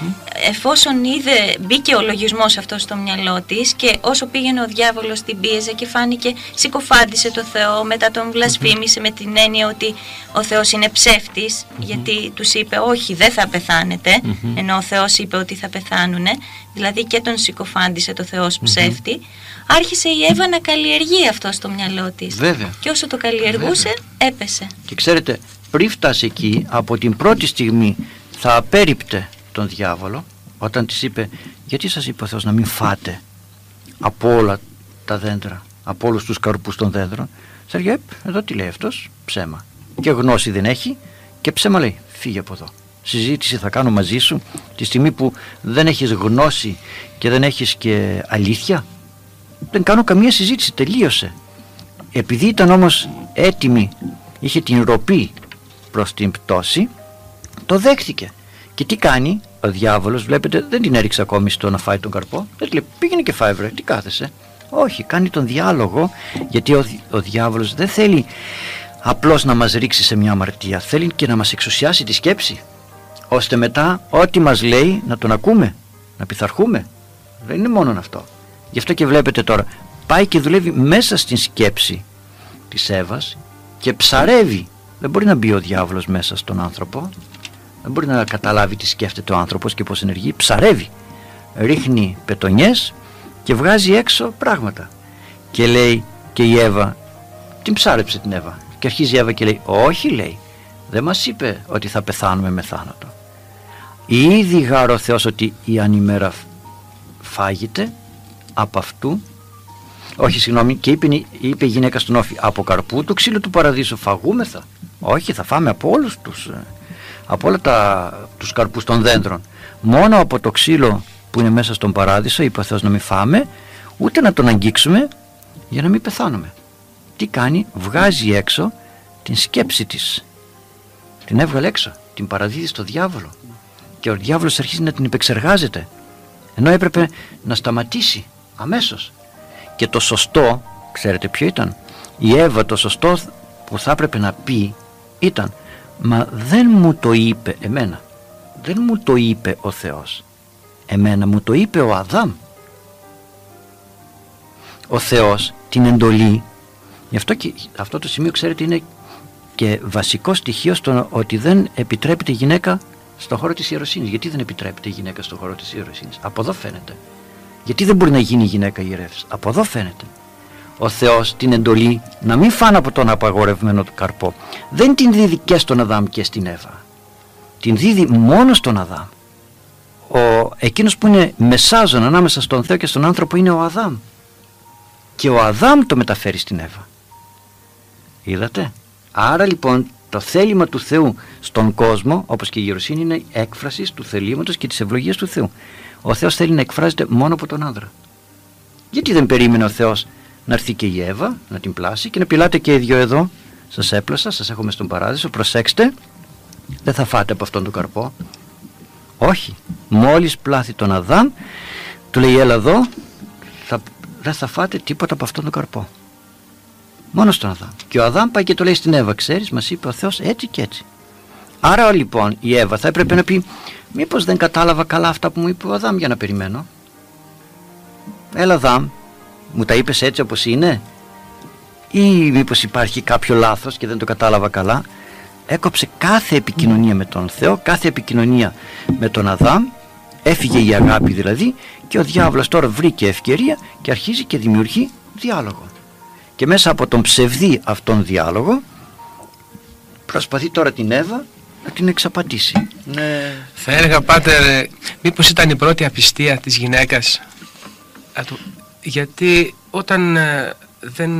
Εφόσον μπήκε ο λογισμός αυτό στο μυαλό της και όσο πήγαινε ο διάβολος την πίεζε και φάνηκε, συκοφάντησε το Θεό, μετά τον βλασφήμισε με την έννοια ότι ο Θεός είναι ψεύτης, γιατί τους είπε όχι, δεν θα πεθάνετε, ενώ ο Θεός είπε ότι θα πεθάνουνε, δηλαδή και τον συκοφάντησε το Θεός ψεύτη. Άρχισε η Εύα να καλλιεργεί αυτό στο μυαλό της. Βέβαια. Και όσο το καλλιεργούσε, έπεσε. Και ξέρετε, πριν φτάσει εκεί, από την πρώτη στιγμή θα απέρριπτε τον διάβολο, όταν της είπε, γιατί σας είπε ο Θεός να μην φάτε από όλα τα δέντρα, από όλους τους καρπούς των δέντρων? Θα λέει, εδώ τι λέει αυτός? Ψέμα. Και γνώση δεν έχει και ψέμα λέει. Φύγε από εδώ. Συζήτηση θα κάνω μαζί σου τη στιγμή που δεν έχεις γνώση και δεν έχεις και αλήθεια. Δεν κάνω καμία συζήτηση, τελείωσε. Επειδή ήταν όμως έτοιμη, είχε την ροπή προς την πτώση, το δέχτηκε. Και τι κάνει ο διάβολος? Βλέπετε, δεν την έριξε ακόμη στο να φάει τον καρπό. Δεν λέει, πήγαινε και φάει, βρε, τι κάθεσαι? Όχι, κάνει τον διάλογο, γιατί ο διάβολος δεν θέλει απλώς να μας ρίξει σε μια αμαρτία, θέλει και να μας εξουσιάσει τη σκέψη, ώστε μετά ό,τι μας λέει να τον ακούμε, να πειθαρχούμε. Δεν είναι μόνο αυτό. Γι' αυτό και βλέπετε τώρα, πάει και δουλεύει μέσα στην σκέψη της Εύας και ψαρεύει. Δεν μπορεί να μπει ο διάβολος μέσα στον άνθρωπο, δεν μπορεί να καταλάβει τι σκέφτεται ο άνθρωπος και πώς ενεργεί. Ψαρεύει, ρίχνει πετονιές και βγάζει έξω πράγματα. Και λέει και η Εύα, την ψάρεψε την Εύα. Και αρχίζει η Εύα και λέει, όχι, λέει, δεν μας είπε ότι θα πεθάνουμε με θάνατο. Ήδη γάρω ο Θεός ότι η ανημέρα φάγεται από αυτού. Όχι, συγγνώμη, και είπε η γυναίκα στον Όφη, από καρπού του ξύλου του παραδείσου φαγούμεθα? Όχι, θα φάμε από όλους από όλα τους καρπούς των δέντρων. Μόνο από το ξύλο που είναι μέσα στον παράδεισο είπε ο Θεός να μην φάμε, ούτε να τον αγγίξουμε, για να μην πεθάνουμε. Τι κάνει? Βγάζει έξω την σκέψη της. Την έβγαλε έξω, την παραδίδει στο διάβολο. Και ο διάβολος αρχίζει να την επεξεργάζεται, ενώ έπρεπε να σταματήσει αμέσως. Και το σωστό, ξέρετε ποιο ήταν? Η Εύα το σωστό που θα έπρεπε να πει ήταν, μα δεν μου το είπε εμένα, δεν μου το είπε ο Θεός, εμένα μου το είπε ο Αδάμ. Ο Θεός την εντολή, γι' αυτό και αυτό το σημείο, ξέρετε, είναι και βασικό στοιχείο στο ότι δεν επιτρέπεται η γυναίκα στον χώρο της ιεροσύνης. Γιατί δεν επιτρέπεται η γυναίκα στον χώρο της ιεροσύνης? Από εδώ φαίνεται. Γιατί δεν μπορεί να γίνει η γυναίκα ιερεύς? Από εδώ φαίνεται. ο Θεός την εντολή να μην φάνε από τον απαγορευμένο του καρπό, δεν την δίδει και στον Αδάμ και στην Εύα. Την δίδει μόνο στον Αδάμ. Εκείνος που είναι μεσάζων ανάμεσα στον Θεό και στον άνθρωπο είναι ο Αδάμ. Και ο Αδάμ το μεταφέρει στην Εύα. Είδατε? Άρα λοιπόν το θέλημα του Θεού στον κόσμο, όπως και η γεροσύνη, είναι έκφραση του θελήματος και της ευλογίας του Θεού. Ο Θεός θέλει να εκφράζεται μόνο από τον άνδρα. Γιατί δεν περίμενε ο Θεός να έρθει και η Εύα, να την πλάσει και να πιλάτε και οι δυο εδώ? Σας έπλασα, σας έχω μες στον παράδεισο, προσέξτε, δεν θα φάτε από αυτόν τον καρπό. Όχι, μόλις πλάθει τον Αδάμ, του λέει έλα εδώ, δεν θα φάτε τίποτα από αυτόν τον καρπό. Μόνο στον Αδάμ. Και ο Αδάμ πάει και το λέει στην Εύα, ξέρεις, μας είπε ο Θεός έτσι και έτσι. Άρα λοιπόν η Εύα θα έπρεπε να πει, μήπως δεν κατάλαβα καλά αυτά που μου είπε ο Αδάμ για να περιμένω? Έλα Αδάμ, μου τα είπες έτσι όπως είναι, ή μήπως υπάρχει κάποιο λάθος και δεν το κατάλαβα καλά? Έκοψε κάθε επικοινωνία με τον Θεό, κάθε επικοινωνία με τον Αδάμ, έφυγε η αγάπη δηλαδή, και ο διάβολος τώρα βρήκε ευκαιρία και αρχίζει και δημιουργεί διάλογο. Και μέσα από τον ψευδή αυτόν διάλογο προσπαθεί τώρα την Εύα να την εξαπατήσει. Ναι. Θα έλεγα, Πάτερ, μήπως ήταν η πρώτη απιστία της γυναίκας? Γιατί όταν δεν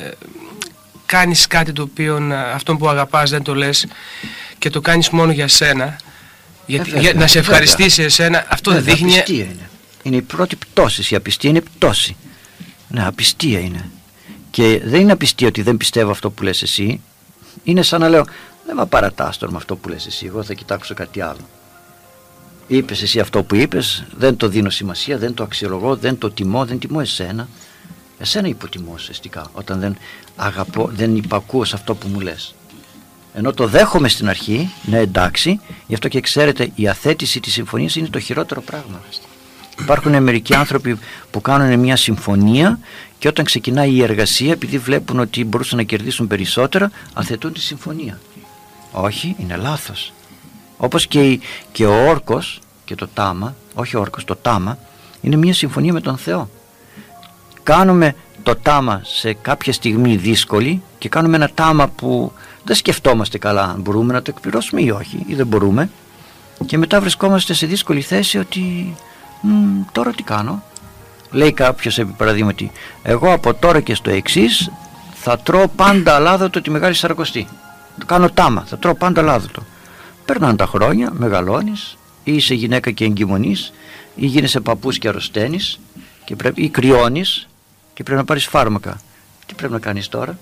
κάνεις κάτι το οποίο αυτόν που αγαπάς δεν το λες και το κάνεις μόνο για σένα, για να σε ευχαριστήσει εσένα, αυτό δεν δείχνει? Απιστία είναι. Είναι η πρώτη πτώση. Η απιστία είναι πτώση. Ναι, απιστία είναι. Και δεν είναι απιστία ότι δεν πιστεύω αυτό που λες εσύ. Είναι σαν να λέω, δεν με παρατάς τώρα με αυτό που λες εσύ, εγώ θα κοιτάξω κάτι άλλο. Είπες εσύ αυτό που είπες, δεν το δίνω σημασία, δεν το αξιολογώ, δεν το τιμώ, δεν τιμώ εσένα. Εσένα υποτιμώ ουσιαστικά όταν δεν αγαπώ, δεν υπακούω σε αυτό που μου λες. Ενώ το δέχομαι στην αρχή, ναι εντάξει, γι' αυτό και ξέρετε η αθέτηση της συμφωνίας είναι το χειρότερο πράγμα. Υπάρχουν μερικοί άνθρωποι που κάνουν μια συμφωνία και όταν ξεκινάει η εργασία, επειδή βλέπουν ότι μπορούσαν να κερδίσουν περισσότερα, αθετούν τη συμφωνία. Όχι, είναι λάθος. Όπως και ο όρκος και το τάμα, όχι ο όρκος, το τάμα, είναι μια συμφωνία με τον Θεό. Κάνουμε το τάμα σε κάποια στιγμή δύσκολη και κάνουμε ένα τάμα που δεν σκεφτόμαστε καλά αν μπορούμε να το εκπληρώσουμε ή όχι, ή δεν μπορούμε, και μετά βρισκόμαστε σε δύσκολη θέση ότι τώρα τι κάνω? Λέει κάποιος επί παραδείγματι, εγώ από τώρα και στο εξής θα τρώω πάντα αλάδοτο τη Μεγάλη Σαρακοστή. Το κάνω τάμα, θα τρώω πάντα αλάδοτο. Περνάνε τα χρόνια, μεγαλώνεις, ή είσαι γυναίκα και εγκυμονείς, ή γίνεσαι παππούς και αρρωσταίνεις, ή κρυώνεις και πρέπει να πάρεις φάρμακα. Τι πρέπει να κάνεις τώρα?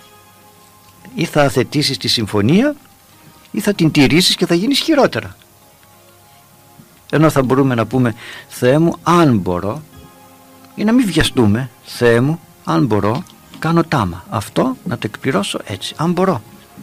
Ή θα αθετήσεις τη συμφωνία ή θα την τηρήσεις και θα γίνεις χειρότερα. Ενώ θα μπορούμε να πούμε, Θεέ μου, αν μπορώ, ή να μην βιαστούμε, Θεέ μου, αν μπορώ, κάνω τάμα. Αυτό να το εκπληρώσω έτσι, αν μπορώ.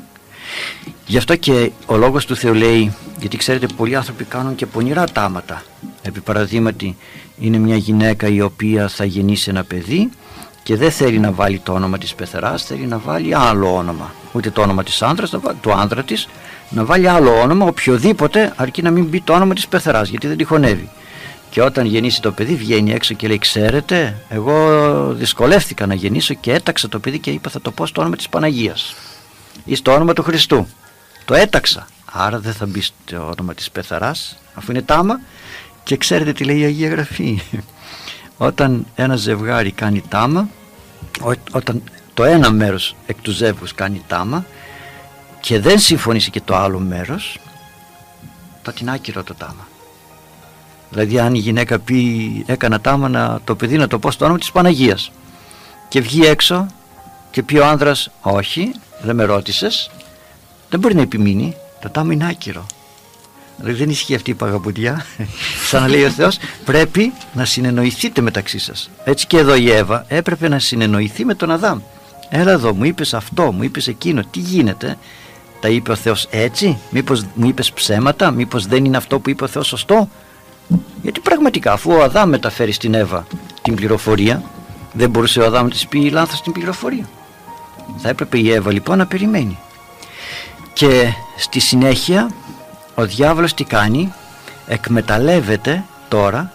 Γι' αυτό και ο λόγος του Θεού λέει, γιατί ξέρετε πολλοί άνθρωποι κάνουν και πονηρά τάματα. Επί παραδείγματι, είναι μια γυναίκα η οποία θα γεννήσει ένα παιδί και δεν θέλει να βάλει το όνομα της πεθεράς, θέλει να βάλει άλλο όνομα. Ούτε το όνομα της άνδρας, του άνδρα της, να βάλει άλλο όνομα, οποιοδήποτε, αρκεί να μην μπει το όνομα της πεθεράς, γιατί δεν τη χωνεύει. Και όταν γεννήσει το παιδί, βγαίνει έξω και λέει, ξέρετε, εγώ δυσκολεύτηκα να γεννήσω και έταξα το παιδί και είπα θα το πω στο όνομα της Παναγίας ή στο όνομα του Χριστού. Το έταξα, άρα δεν θα μπει στο όνομα της πεθεράς, αφού είναι τάμα. Και ξέρετε τι λέει η Αγία Γραφή? Όταν ένα ζευγάρι κάνει τάμα, όταν το ένα μέρος εκ του ζεύγους κάνει τάμα και δεν συμφωνήσει και το άλλο μέρος, τότε είναι άκυρο το τάμα. Δηλαδή αν η γυναίκα πει έκανα τάμα το παιδί να το πω στο όνομα της Παναγίας και βγει έξω και πει ο άνδρας όχι, δεν με ρώτησες, δεν μπορεί να επιμείνει, το τάμα είναι άκυρο. Δηλαδή δεν ισχύει αυτή η παγαπουδιά. Σαν να λέει ο Θεός, πρέπει να συνεννοηθείτε μεταξύ σας. Έτσι και εδώ η Εύα έπρεπε να συνεννοηθεί με τον Αδάμ. Έλα εδώ, μου είπες αυτό, μου είπες εκείνο, τι γίνεται? Τα είπε ο Θεός έτσι? Μήπως μου είπες ψέματα? Μήπως δεν είναι αυτό που είπε ο Θεός σωστό? Γιατί πραγματικά αφού ο Αδάμ μεταφέρει στην Εύα την πληροφορία, δεν μπορούσε ο Αδάμ να της πει λάθος την πληροφορία. Θα έπρεπε η Εύα λοιπόν να περιμένει. Και στη συνέχεια ο διάβολος τι κάνει? Εκμεταλλεύεται τώρα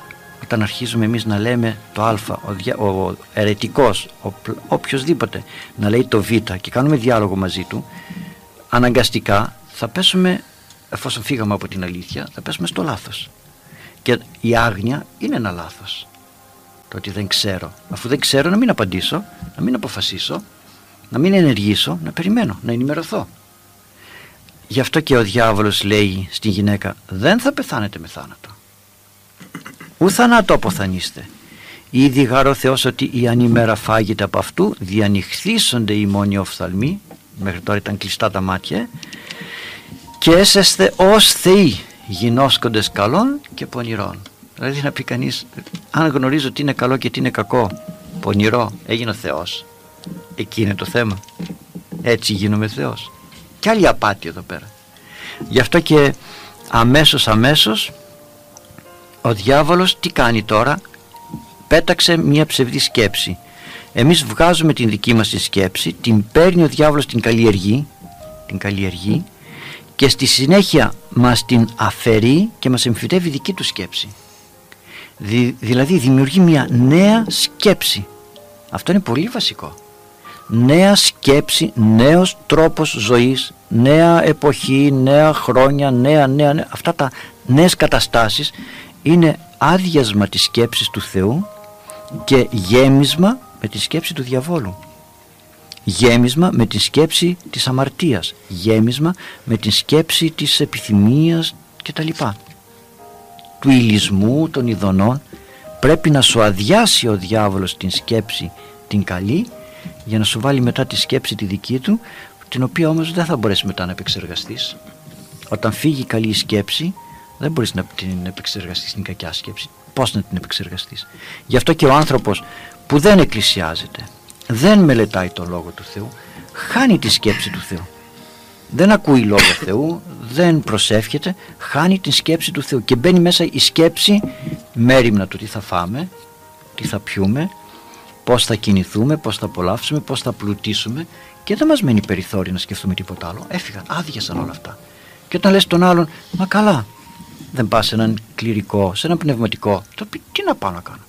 όταν αρχίζουμε εμείς να λέμε το α, ο αιρετικός, οποιοσδήποτε να λέει το β και κάνουμε διάλογο μαζί του, αναγκαστικά θα πέσουμε, εφόσον φύγαμε από την αλήθεια, θα πέσουμε στο λάθος. Και η άγνοια είναι ένα λάθος. Το ότι δεν ξέρω. Αφού δεν ξέρω, να μην απαντήσω, να μην αποφασίσω, να μην ενεργήσω, να περιμένω, να ενημερωθώ. Γι' αυτό και ο διάβολος λέει στην γυναίκα, δεν θα πεθάνετε με θάνατο. Ου θανάτο αποθανείστε. Ήδη γάρ ο Θεός ότι η ανήμερα φάγεται από αυτού, διανυχθήσονται οι μόνοι οφθαλμοί, μέχρι τώρα ήταν κλειστά τα μάτια, και έσεστε ως θεοί, γινώσκοντες καλών και πονηρών. Δηλαδή να πει κανείς, αν γνωρίζω τι είναι καλό και τι είναι κακό, πονηρό, έγινε ο Θεός. Εκεί είναι το θέμα. Έτσι γίνομαι Θεός. Κι άλλη απάτη εδώ πέρα. Γι' αυτό και αμέσως ο διάβολος τι κάνει τώρα? Πέταξε μια ψευδή σκέψη. Εμείς βγάζουμε την δική μας τη σκέψη, την παίρνει ο διάβολος, την καλλιεργεί και στη συνέχεια μας την αφαιρεί και μας εμφυτεύει δική του σκέψη. Δηλαδή δημιουργεί μια νέα σκέψη. Αυτό είναι πολύ βασικό. Νέα σκέψη, νέος τρόπος ζωής, νέα εποχή, νέα χρόνια, νέα. Αυτά τα νέες καταστάσεις είναι άδειασμα της σκέψης του Θεού και γέμισμα με τη σκέψη του διαβόλου. Γέμισμα με τη σκέψη της αμαρτίας, γέμισμα με τη σκέψη της επιθυμίας κτλ. Του ηλισμού, των ειδονών. Πρέπει να σου αδειάσει ο διάβολος την σκέψη την καλή, για να σου βάλει μετά τη σκέψη τη δική του, την οποία όμως δεν θα μπορέσει μετά να επεξεργαστείς. Όταν φύγει η καλή σκέψη, δεν μπορείς να την επεξεργαστείς την κακιά σκέψη. Πώς να την επεξεργαστείς? Γι' αυτό και ο άνθρωπος που δεν εκκλησιάζεται, δεν μελετάει τον Λόγο του Θεού, χάνει τη σκέψη του Θεού. Δεν ακούει Λόγο Θεού, δεν προσεύχεται, χάνει τη σκέψη του Θεού και μπαίνει μέσα η σκέψη μέριμνα του τι θα φάμε, τι θα πιούμε, πώς θα κινηθούμε, πώς θα απολαύσουμε, πώς θα πλουτίσουμε, και δεν μας μένει περιθώριο να σκεφτούμε τίποτα άλλο. Έφυγαν, άδειασαν όλα αυτά. Και όταν λες τον άλλον, μα καλά, δεν πας σε έναν κληρικό, σε έναν πνευματικό, θα πει, τι να πάω να κάνω?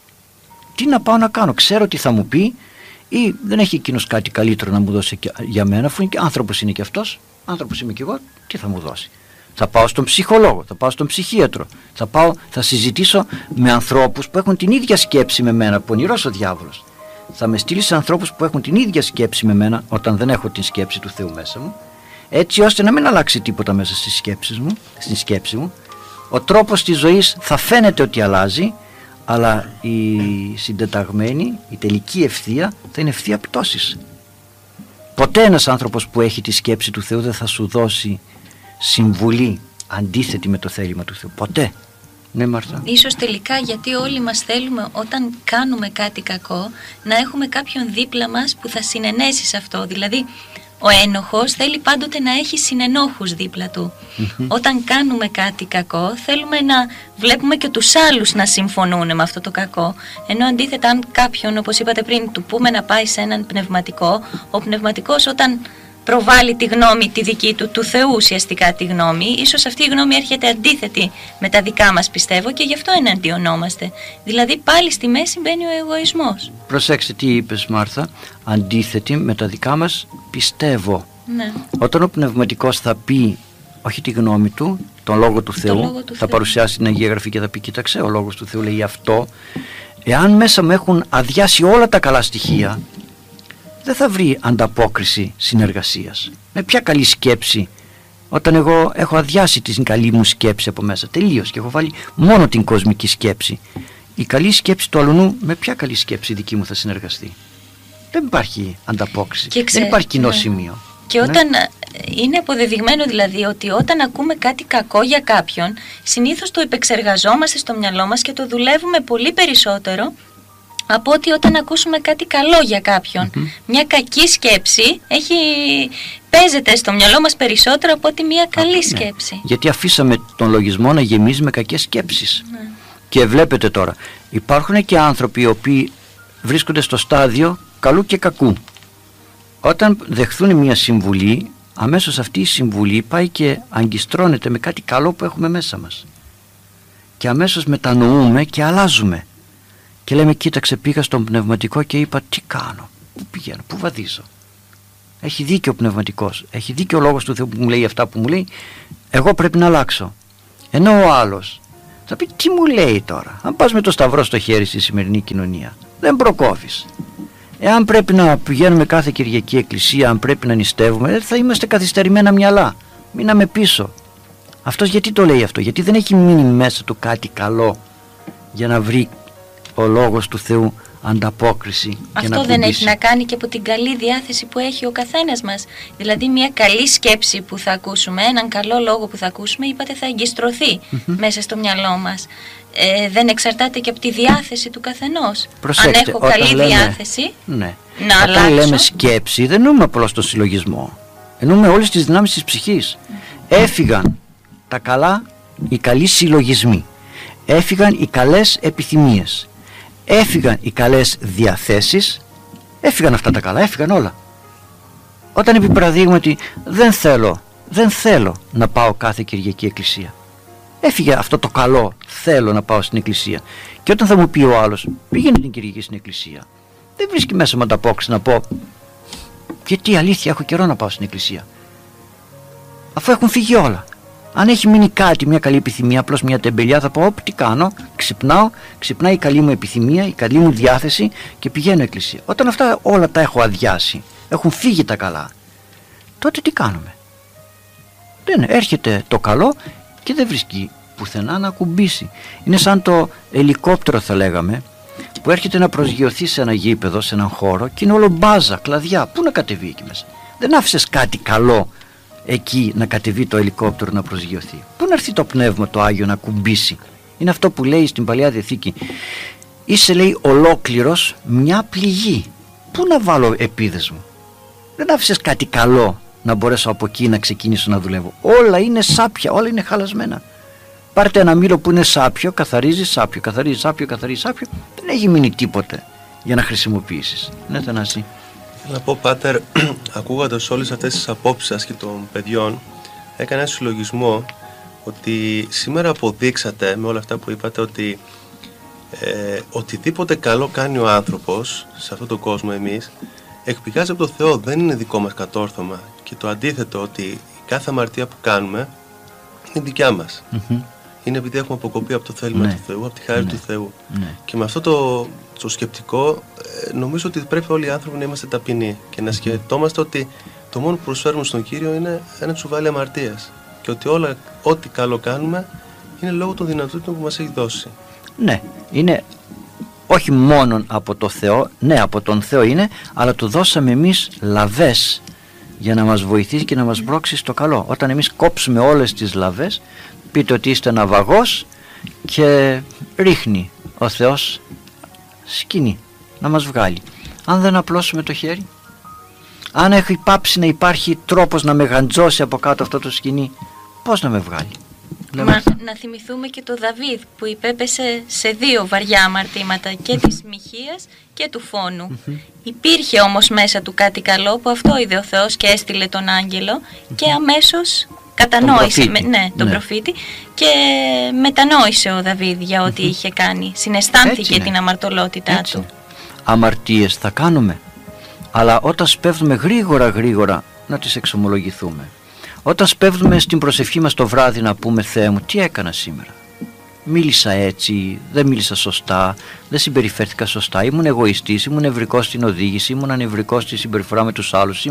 Τι να πάω να κάνω? Ξέρω τι θα μου πει, ή δεν έχει εκείνος κάτι καλύτερο να μου δώσει για μένα, αφού είναι και άνθρωπος είναι και αυτός, άνθρωπος είμαι και εγώ, τι θα μου δώσει? Θα πάω στον ψυχολόγο, θα πάω στον ψυχίατρο, θα συζητήσω με ανθρώπους που έχουν την ίδια σκέψη με μένα, πονηρός ο διάβολος. Θα με στείλει σε ανθρώπους που έχουν την ίδια σκέψη με μένα, όταν δεν έχω την σκέψη του Θεού μέσα μου, έτσι ώστε να μην αλλάξει τίποτα μέσα στην σκέψη μου. Ο τρόπος της ζωής θα φαίνεται ότι αλλάζει, αλλά η συντεταγμένη, η τελική ευθεία θα είναι ευθεία πτώσης. Ποτέ ένας άνθρωπος που έχει τη σκέψη του Θεού δεν θα σου δώσει συμβουλή αντίθετη με το θέλημα του Θεού. Ποτέ. Ναι, Μάρθα. Ίσως τελικά γιατί όλοι μας θέλουμε όταν κάνουμε κάτι κακό να έχουμε κάποιον δίπλα μας που θα συνενέσει σε αυτό. Δηλαδή ο ένοχος θέλει πάντοτε να έχει συνενόχους δίπλα του. Όταν κάνουμε κάτι κακό θέλουμε να βλέπουμε και τους άλλους να συμφωνούν με αυτό το κακό. Ενώ αντίθετα αν κάποιον, όπως είπατε πριν, του πούμε να πάει σε έναν πνευματικό, ο πνευματικός όταν προβάλλει τη γνώμη τη δική του Θεού ουσιαστικά τη γνώμη, ίσως αυτή η γνώμη έρχεται αντίθετη με τα δικά μας, πιστεύω, και γι' αυτό εναντιονόμαστε. Δηλαδή πάλι στη μέση μπαίνει ο εγωισμός. Προσέξτε τι είπες, Μάρθα, αντίθετη με τα δικά μας πιστεύω. Ναι. Όταν ο πνευματικός θα πει όχι τη γνώμη του, τον Λόγο του Θεού, θα παρουσιάσει την Αγία Γραφή και θα πει, κοίταξε, ο Λόγος του Θεού λέει αυτό, εάν μέσα μου έχουν αδειάσει όλα τα καλά στοιχεία, δεν θα βρει ανταπόκριση συνεργασίας. Με ποια καλή σκέψη, όταν εγώ έχω αδειάσει την καλή μου σκέψη από μέσα τελείως και έχω βάλει μόνο την κοσμική σκέψη, η καλή σκέψη του αλουνού με ποια καλή σκέψη δική μου θα συνεργαστεί? Δεν υπάρχει ανταπόκριση, δεν υπάρχει κοινό σημείο. Και όταν είναι αποδεδειγμένο δηλαδή ότι όταν ακούμε κάτι κακό για κάποιον, συνήθως το επεξεργαζόμαστε στο μυαλό μας και το δουλεύουμε πολύ περισσότερο από ότι όταν ακούσουμε κάτι καλό για κάποιον. Μια κακή σκέψη παίζεται στο μυαλό μας περισσότερο από ότι μια καλή σκέψη. Γιατί αφήσαμε τον λογισμό να γεμίζει με κακές σκέψεις. Και βλέπετε τώρα, υπάρχουν και άνθρωποι οι οποίοι βρίσκονται στο στάδιο καλού και κακού. Όταν δεχθούν μια συμβουλή, αμέσως αυτή η συμβουλή πάει και αγκιστρώνεται με κάτι καλό που έχουμε μέσα μας. και αμέσως μετανοούμε και αλλάζουμε και λέμε κοίταξε, πήγα στον πνευματικό και είπα τι κάνω, πού πηγαίνω, πού βαδίζω. Έχει δίκιο ο πνευματικός, έχει δίκιο ο λόγος του Θεού που μου λέει αυτά που μου λέει, εγώ πρέπει να αλλάξω. Ενώ ο άλλος θα πει τι μου λέει τώρα, αν πας με το σταυρό στο χέρι στη σημερινή κοινωνία δεν προκόβεις. Εάν πρέπει να πηγαίνουμε κάθε Κυριακή εκκλησία, αν πρέπει να νηστεύουμε, θα είμαστε καθυστερημένα μυαλά, μείναμε πίσω. Αυτός γιατί το λέει αυτό, γιατί δεν έχει μείνει μέσα του κάτι καλό για να βρει ο λόγος του Θεού ανταπόκριση. Αυτό δεν έχει να κάνει και από την καλή διάθεση που έχει ο καθένας μας. Δηλαδή μια καλή σκέψη που θα ακούσουμε, έναν καλό λόγο που θα ακούσουμε, είπατε θα εγκιστρωθεί μέσα στο μυαλό μας. Δεν εξαρτάται και από τη διάθεση του καθενός. Προσέξτε, αν έχω καλή διάθεση, ναι, να αλλάξω. Όταν λέμε σκέψη δεν εννοούμε απλώς τον συλλογισμό, εννοούμε όλες τις δυνάμεις της ψυχής. Έφυγαν τα καλά, οι καλοί συλλογισμοί, έφυγαν οι καλές επιθυμίες, έφυγαν οι καλές διαθέσεις, έφυγαν αυτά τα καλά, έφυγαν όλα. Όταν επί παραδείγματι δεν θέλω να πάω κάθε Κυριακή εκκλησία, έφυγε αυτό το καλό, θέλω να πάω στην εκκλησία. Και όταν θα μου πει ο άλλος πήγαινε την Κυριακή στην εκκλησία, δεν βρίσκει μέσα μου ανταπόκριση να πω γιατί αλήθεια έχω καιρό να πάω στην εκκλησία, αφού έχουν φύγει όλα. Αν έχει μείνει κάτι, μια καλή επιθυμία, απλώς μια τεμπελιά, θα πω τι κάνω, ξυπνάει η καλή μου επιθυμία, η καλή μου διάθεση και πηγαίνω εκκλησία. Όταν αυτά όλα τα έχω αδειάσει, έχουν φύγει τα καλά, τότε τι κάνουμε? Δεν έρχεται το καλό και δεν βρίσκει πουθενά να ακουμπήσει. Είναι σαν το ελικόπτερο θα λέγαμε, που έρχεται να προσγειωθεί σε ένα γήπεδο, σε έναν χώρο και είναι όλο μπάζα, κλαδιά. Πού να κατεβεί εκεί μέσα? Δεν άφησες κάτι καλό εκεί να κατεβεί το ελικόπτερο να προσγειωθεί. Πού να έρθει το πνεύμα το Άγιο να κουμπίσει? Είναι αυτό που λέει στην Παλαιά Διαθήκη, είσαι λέει ολόκληρος μια πληγή. Πού να βάλω επίδες μου? Δεν άφησες κάτι καλό να μπορέσω από εκεί να ξεκινήσω να δουλεύω. Όλα είναι σάπια, όλα είναι χαλασμένα. Πάρτε ένα μήλο που είναι σάπιο, καθαρίζει σάπιο, δεν έχει μείνει τίποτε για να χρησιμοποιήσεις. Ναι, Θανάση. Θέλω να πω, Πάτερ, ακούγοντας όλες αυτές τις απόψεις σας και των παιδιών, έκανα ένα συλλογισμό ότι σήμερα αποδείξατε με όλα αυτά που είπατε ότι οτιδήποτε καλό κάνει ο άνθρωπος σε αυτόν τον κόσμο, εμείς εκπηγάζει από το Θεό, δεν είναι δικό μας κατόρθωμα, και το αντίθετο, ότι κάθε αμαρτία που κάνουμε είναι δικιά μας. Είναι επειδή έχουμε αποκοπεί από το θέλημα του Θεού, από τη χάρη του Θεού. Και με αυτό το σκεπτικό νομίζω ότι πρέπει όλοι οι άνθρωποι να είμαστε ταπεινοί και να σκεφτόμαστε ότι το μόνο που προσφέρουμε στον Κύριο είναι ένα τσουβάλι αμαρτίας και ότι ό,τι καλό κάνουμε είναι λόγω των δυνατότητων που μας έχει δώσει. Ναι, είναι όχι μόνο από το Θεό, ναι, από τον Θεό είναι, αλλά του δώσαμε εμείς λαβές για να μας βοηθήσει και να μας μπρώξει στο καλό. Όταν εμείς κόψουμε όλες τις λαβές, πείτε ότι είστε ναυαγός και ρίχνει ο Θεός σκηνή να μας βγάλει. Αν δεν απλώσουμε το χέρι, αν έχει πάψει να υπάρχει τρόπος να με γαντζώσει από κάτω αυτό το σκηνή, πώς να με βγάλει? Να θυμηθούμε και το Δαβίδ που υπέπεσε σε δύο βαριά αμαρτήματα, και της μοιχείας και του φόνου. Υπήρχε όμως μέσα του κάτι καλό που αυτό είδε ο Θεός και έστειλε τον άγγελο και αμέσως κατανόησε τον προφήτη και μετανόησε ο Δαβίδ για ό,τι είχε κάνει. Συναισθάνθηκε την αμαρτωλότητά του. Αμαρτίες θα κάνουμε, αλλά όταν σπέβδουμε γρήγορα να τις εξομολογηθούμε. Όταν σπέβδουμε στην προσευχή μας το βράδυ να πούμε Θεέ μου, τι έκανα σήμερα? Μίλησα έτσι, δεν μίλησα σωστά, δεν συμπεριφέρθηκα σωστά, ήμουν εγωιστής, ήμουν νευρικός στην οδήγηση, ήμουν ανευρικός στη συμπεριφορά με τους άλλους,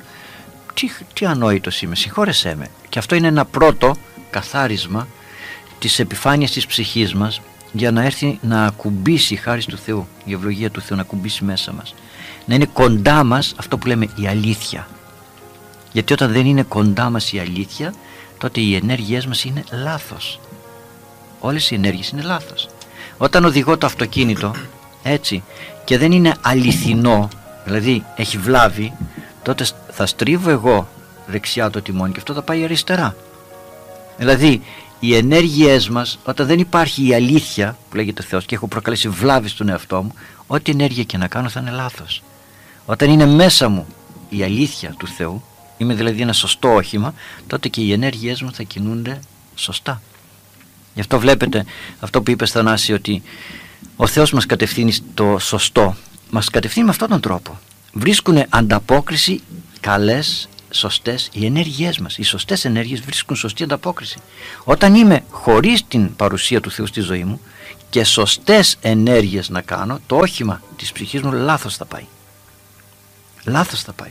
τι ανόητος είμαι, συγχώρεσέ με. Και αυτό είναι ένα πρώτο καθάρισμα της επιφάνειας της ψυχής μας, για να έρθει να ακουμπήσει η χάρις του Θεού, η ευλογία του Θεού να ακουμπήσει μέσα μας, να είναι κοντά μας αυτό που λέμε η αλήθεια. Γιατί όταν δεν είναι κοντά μας η αλήθεια, τότε οι ενέργειές μας είναι λάθος. Όλες οι ενέργειες είναι λάθος. Όταν οδηγώ το αυτοκίνητο έτσι και δεν είναι αληθινό, δηλαδή έχει βλάβη, τότε θα στρίβω εγώ δεξιά το τιμόνι και αυτό θα πάει αριστερά. Δηλαδή οι ενέργειές μας, όταν δεν υπάρχει η αλήθεια που λέγεται Θεός και έχω προκαλέσει βλάβη στον εαυτό μου, ό,τι ενέργεια και να κάνω θα είναι λάθος. Όταν είναι μέσα μου η αλήθεια του Θεού, είμαι δηλαδή ένα σωστό όχημα, τότε και οι ενέργειές μου θα κινούνται σωστά. Γι' αυτό βλέπετε αυτό που είπε Θανάση, ότι ο Θεός μας κατευθύνει στο σωστό, μας κατευθύνει με αυτόν τον τρόπο. Βρίσκουν ανταπόκριση καλές, σωστές οι ενέργειές μας. Οι σωστές ενέργειες βρίσκουν σωστή ανταπόκριση. Όταν είμαι χωρίς την παρουσία του Θεού στη ζωή μου και σωστές ενέργειες να κάνω, το όχημα της ψυχής μου λάθος θα πάει. Λάθος θα πάει.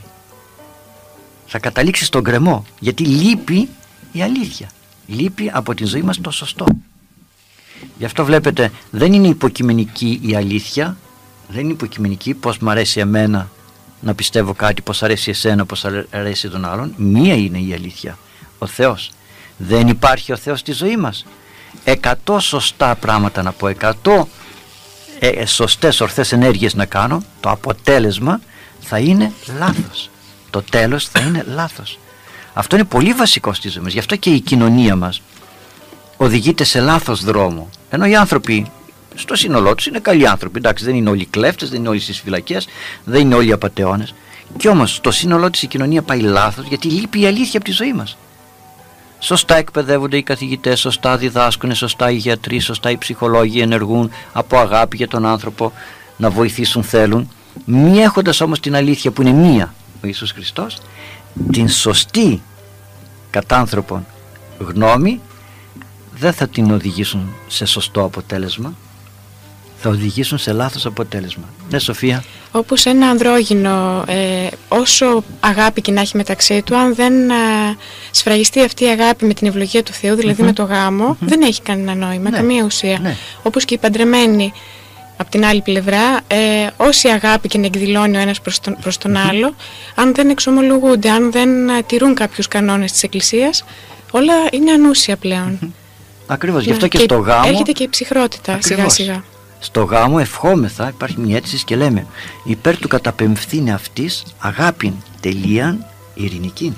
Θα καταλήξει στον γκρεμό, γιατί λείπει η αλήθεια. Λείπει από τη ζωή μας το σωστό. Γι' αυτό βλέπετε, δεν είναι υποκειμενική η αλήθεια, δεν είναι υποκειμενική πως μ' αρέσει εμένα να πιστεύω κάτι, πως αρέσει εσένα, πως αρέσει τον άλλον. Μία είναι η αλήθεια, ο Θεός. Δεν υπάρχει ο Θεός στη ζωή μας. 100 σωστά πράγματα να πω, 100 σωστές ορθές ενέργειες να κάνω, το αποτέλεσμα θα είναι λάθος. Το τέλος θα είναι λάθος. Αυτό είναι πολύ βασικό στη ζωή μας. Γι' αυτό και η κοινωνία μας οδηγείται σε λάθος δρόμο. Ενώ οι άνθρωποι στο σύνολό τους είναι καλοί άνθρωποι. Εντάξει, δεν είναι όλοι κλέφτες, δεν είναι όλοι στις φυλακές, δεν είναι όλοι απατεώνες. Κι όμως στο σύνολό της η κοινωνία πάει λάθος, γιατί λείπει η αλήθεια από τη ζωή μας. Σωστά εκπαιδεύονται οι καθηγητές, σωστά διδάσκουν, σωστά οι γιατροί, σωστά οι ψυχολόγοι ενεργούν από αγάπη για τον άνθρωπο, να βοηθήσουν θέλουν. Μη έχοντας όμως την αλήθεια που είναι μία, ο Ιησούς Χριστός, την σωστή κατά άνθρωπον γνώμη, δεν θα την οδηγήσουν σε σωστό αποτέλεσμα, θα οδηγήσουν σε λάθος αποτέλεσμα. Ναι, Σοφία. Όπως ένα ανδρόγυνο, όσο αγάπη και να έχει μεταξύ του, αν δεν σφραγιστεί αυτή η αγάπη με την ευλογία του Θεού, δηλαδή με το γάμο, δεν έχει κανένα νόημα, καμία ουσία. Ναι. Όπως και οι παντρεμένοι από την άλλη πλευρά, όση αγάπη και να εκδηλώνει ο ένας προς τον άλλο, αν δεν εξομολογούνται, αν δεν τηρούν κάποιους κανόνες της Εκκλησίας, όλα είναι ανούσια πλέον. Ακριβώς, γι' αυτό και στο γάμο έρχεται και η ψυχρότητα σιγά σιγά. Στο γάμο ευχόμεθα, υπάρχει μια αίτηση και λέμε, υπέρ του καταπεμφθήνε αυτής αγάπην τελείαν ειρηνική.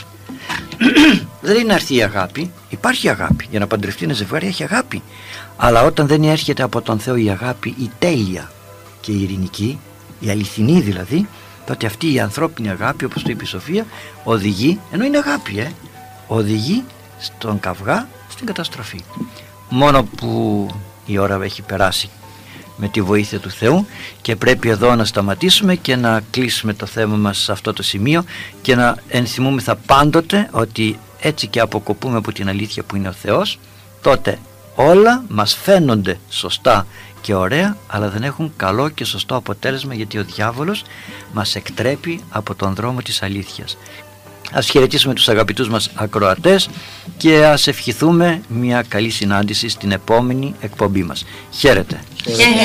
Δεν είναι να έρθει η αγάπη, υπάρχει αγάπη. Για να παντρευτεί ένα ζευγάρι έχει αγάπη. Αλλά όταν δεν έρχεται από τον Θεό η αγάπη, η τέλεια και η ειρηνική, η αληθινή δηλαδή, τότε αυτή η ανθρώπινη αγάπη, όπως το είπε η Σοφία, οδηγεί, ενώ είναι αγάπη, οδηγεί στον καυγά, στην καταστροφή. Μόνο που η ώρα έχει περάσει με τη βοήθεια του Θεού και πρέπει εδώ να σταματήσουμε και να κλείσουμε το θέμα μας σε αυτό το σημείο και να ενθυμούμεθα πάντοτε ότι έτσι και αποκοπούμε από την αλήθεια που είναι ο Θεός, τότε όλα μας φαίνονται σωστά και ωραία, αλλά δεν έχουν καλό και σωστό αποτέλεσμα, γιατί ο διάβολος μας εκτρέπει από τον δρόμο της αλήθειας. Ας χαιρετήσουμε τους αγαπητούς μας ακροατές και ας ευχηθούμε μια καλή συνάντηση στην επόμενη εκπομπή μας. Χαίρετε.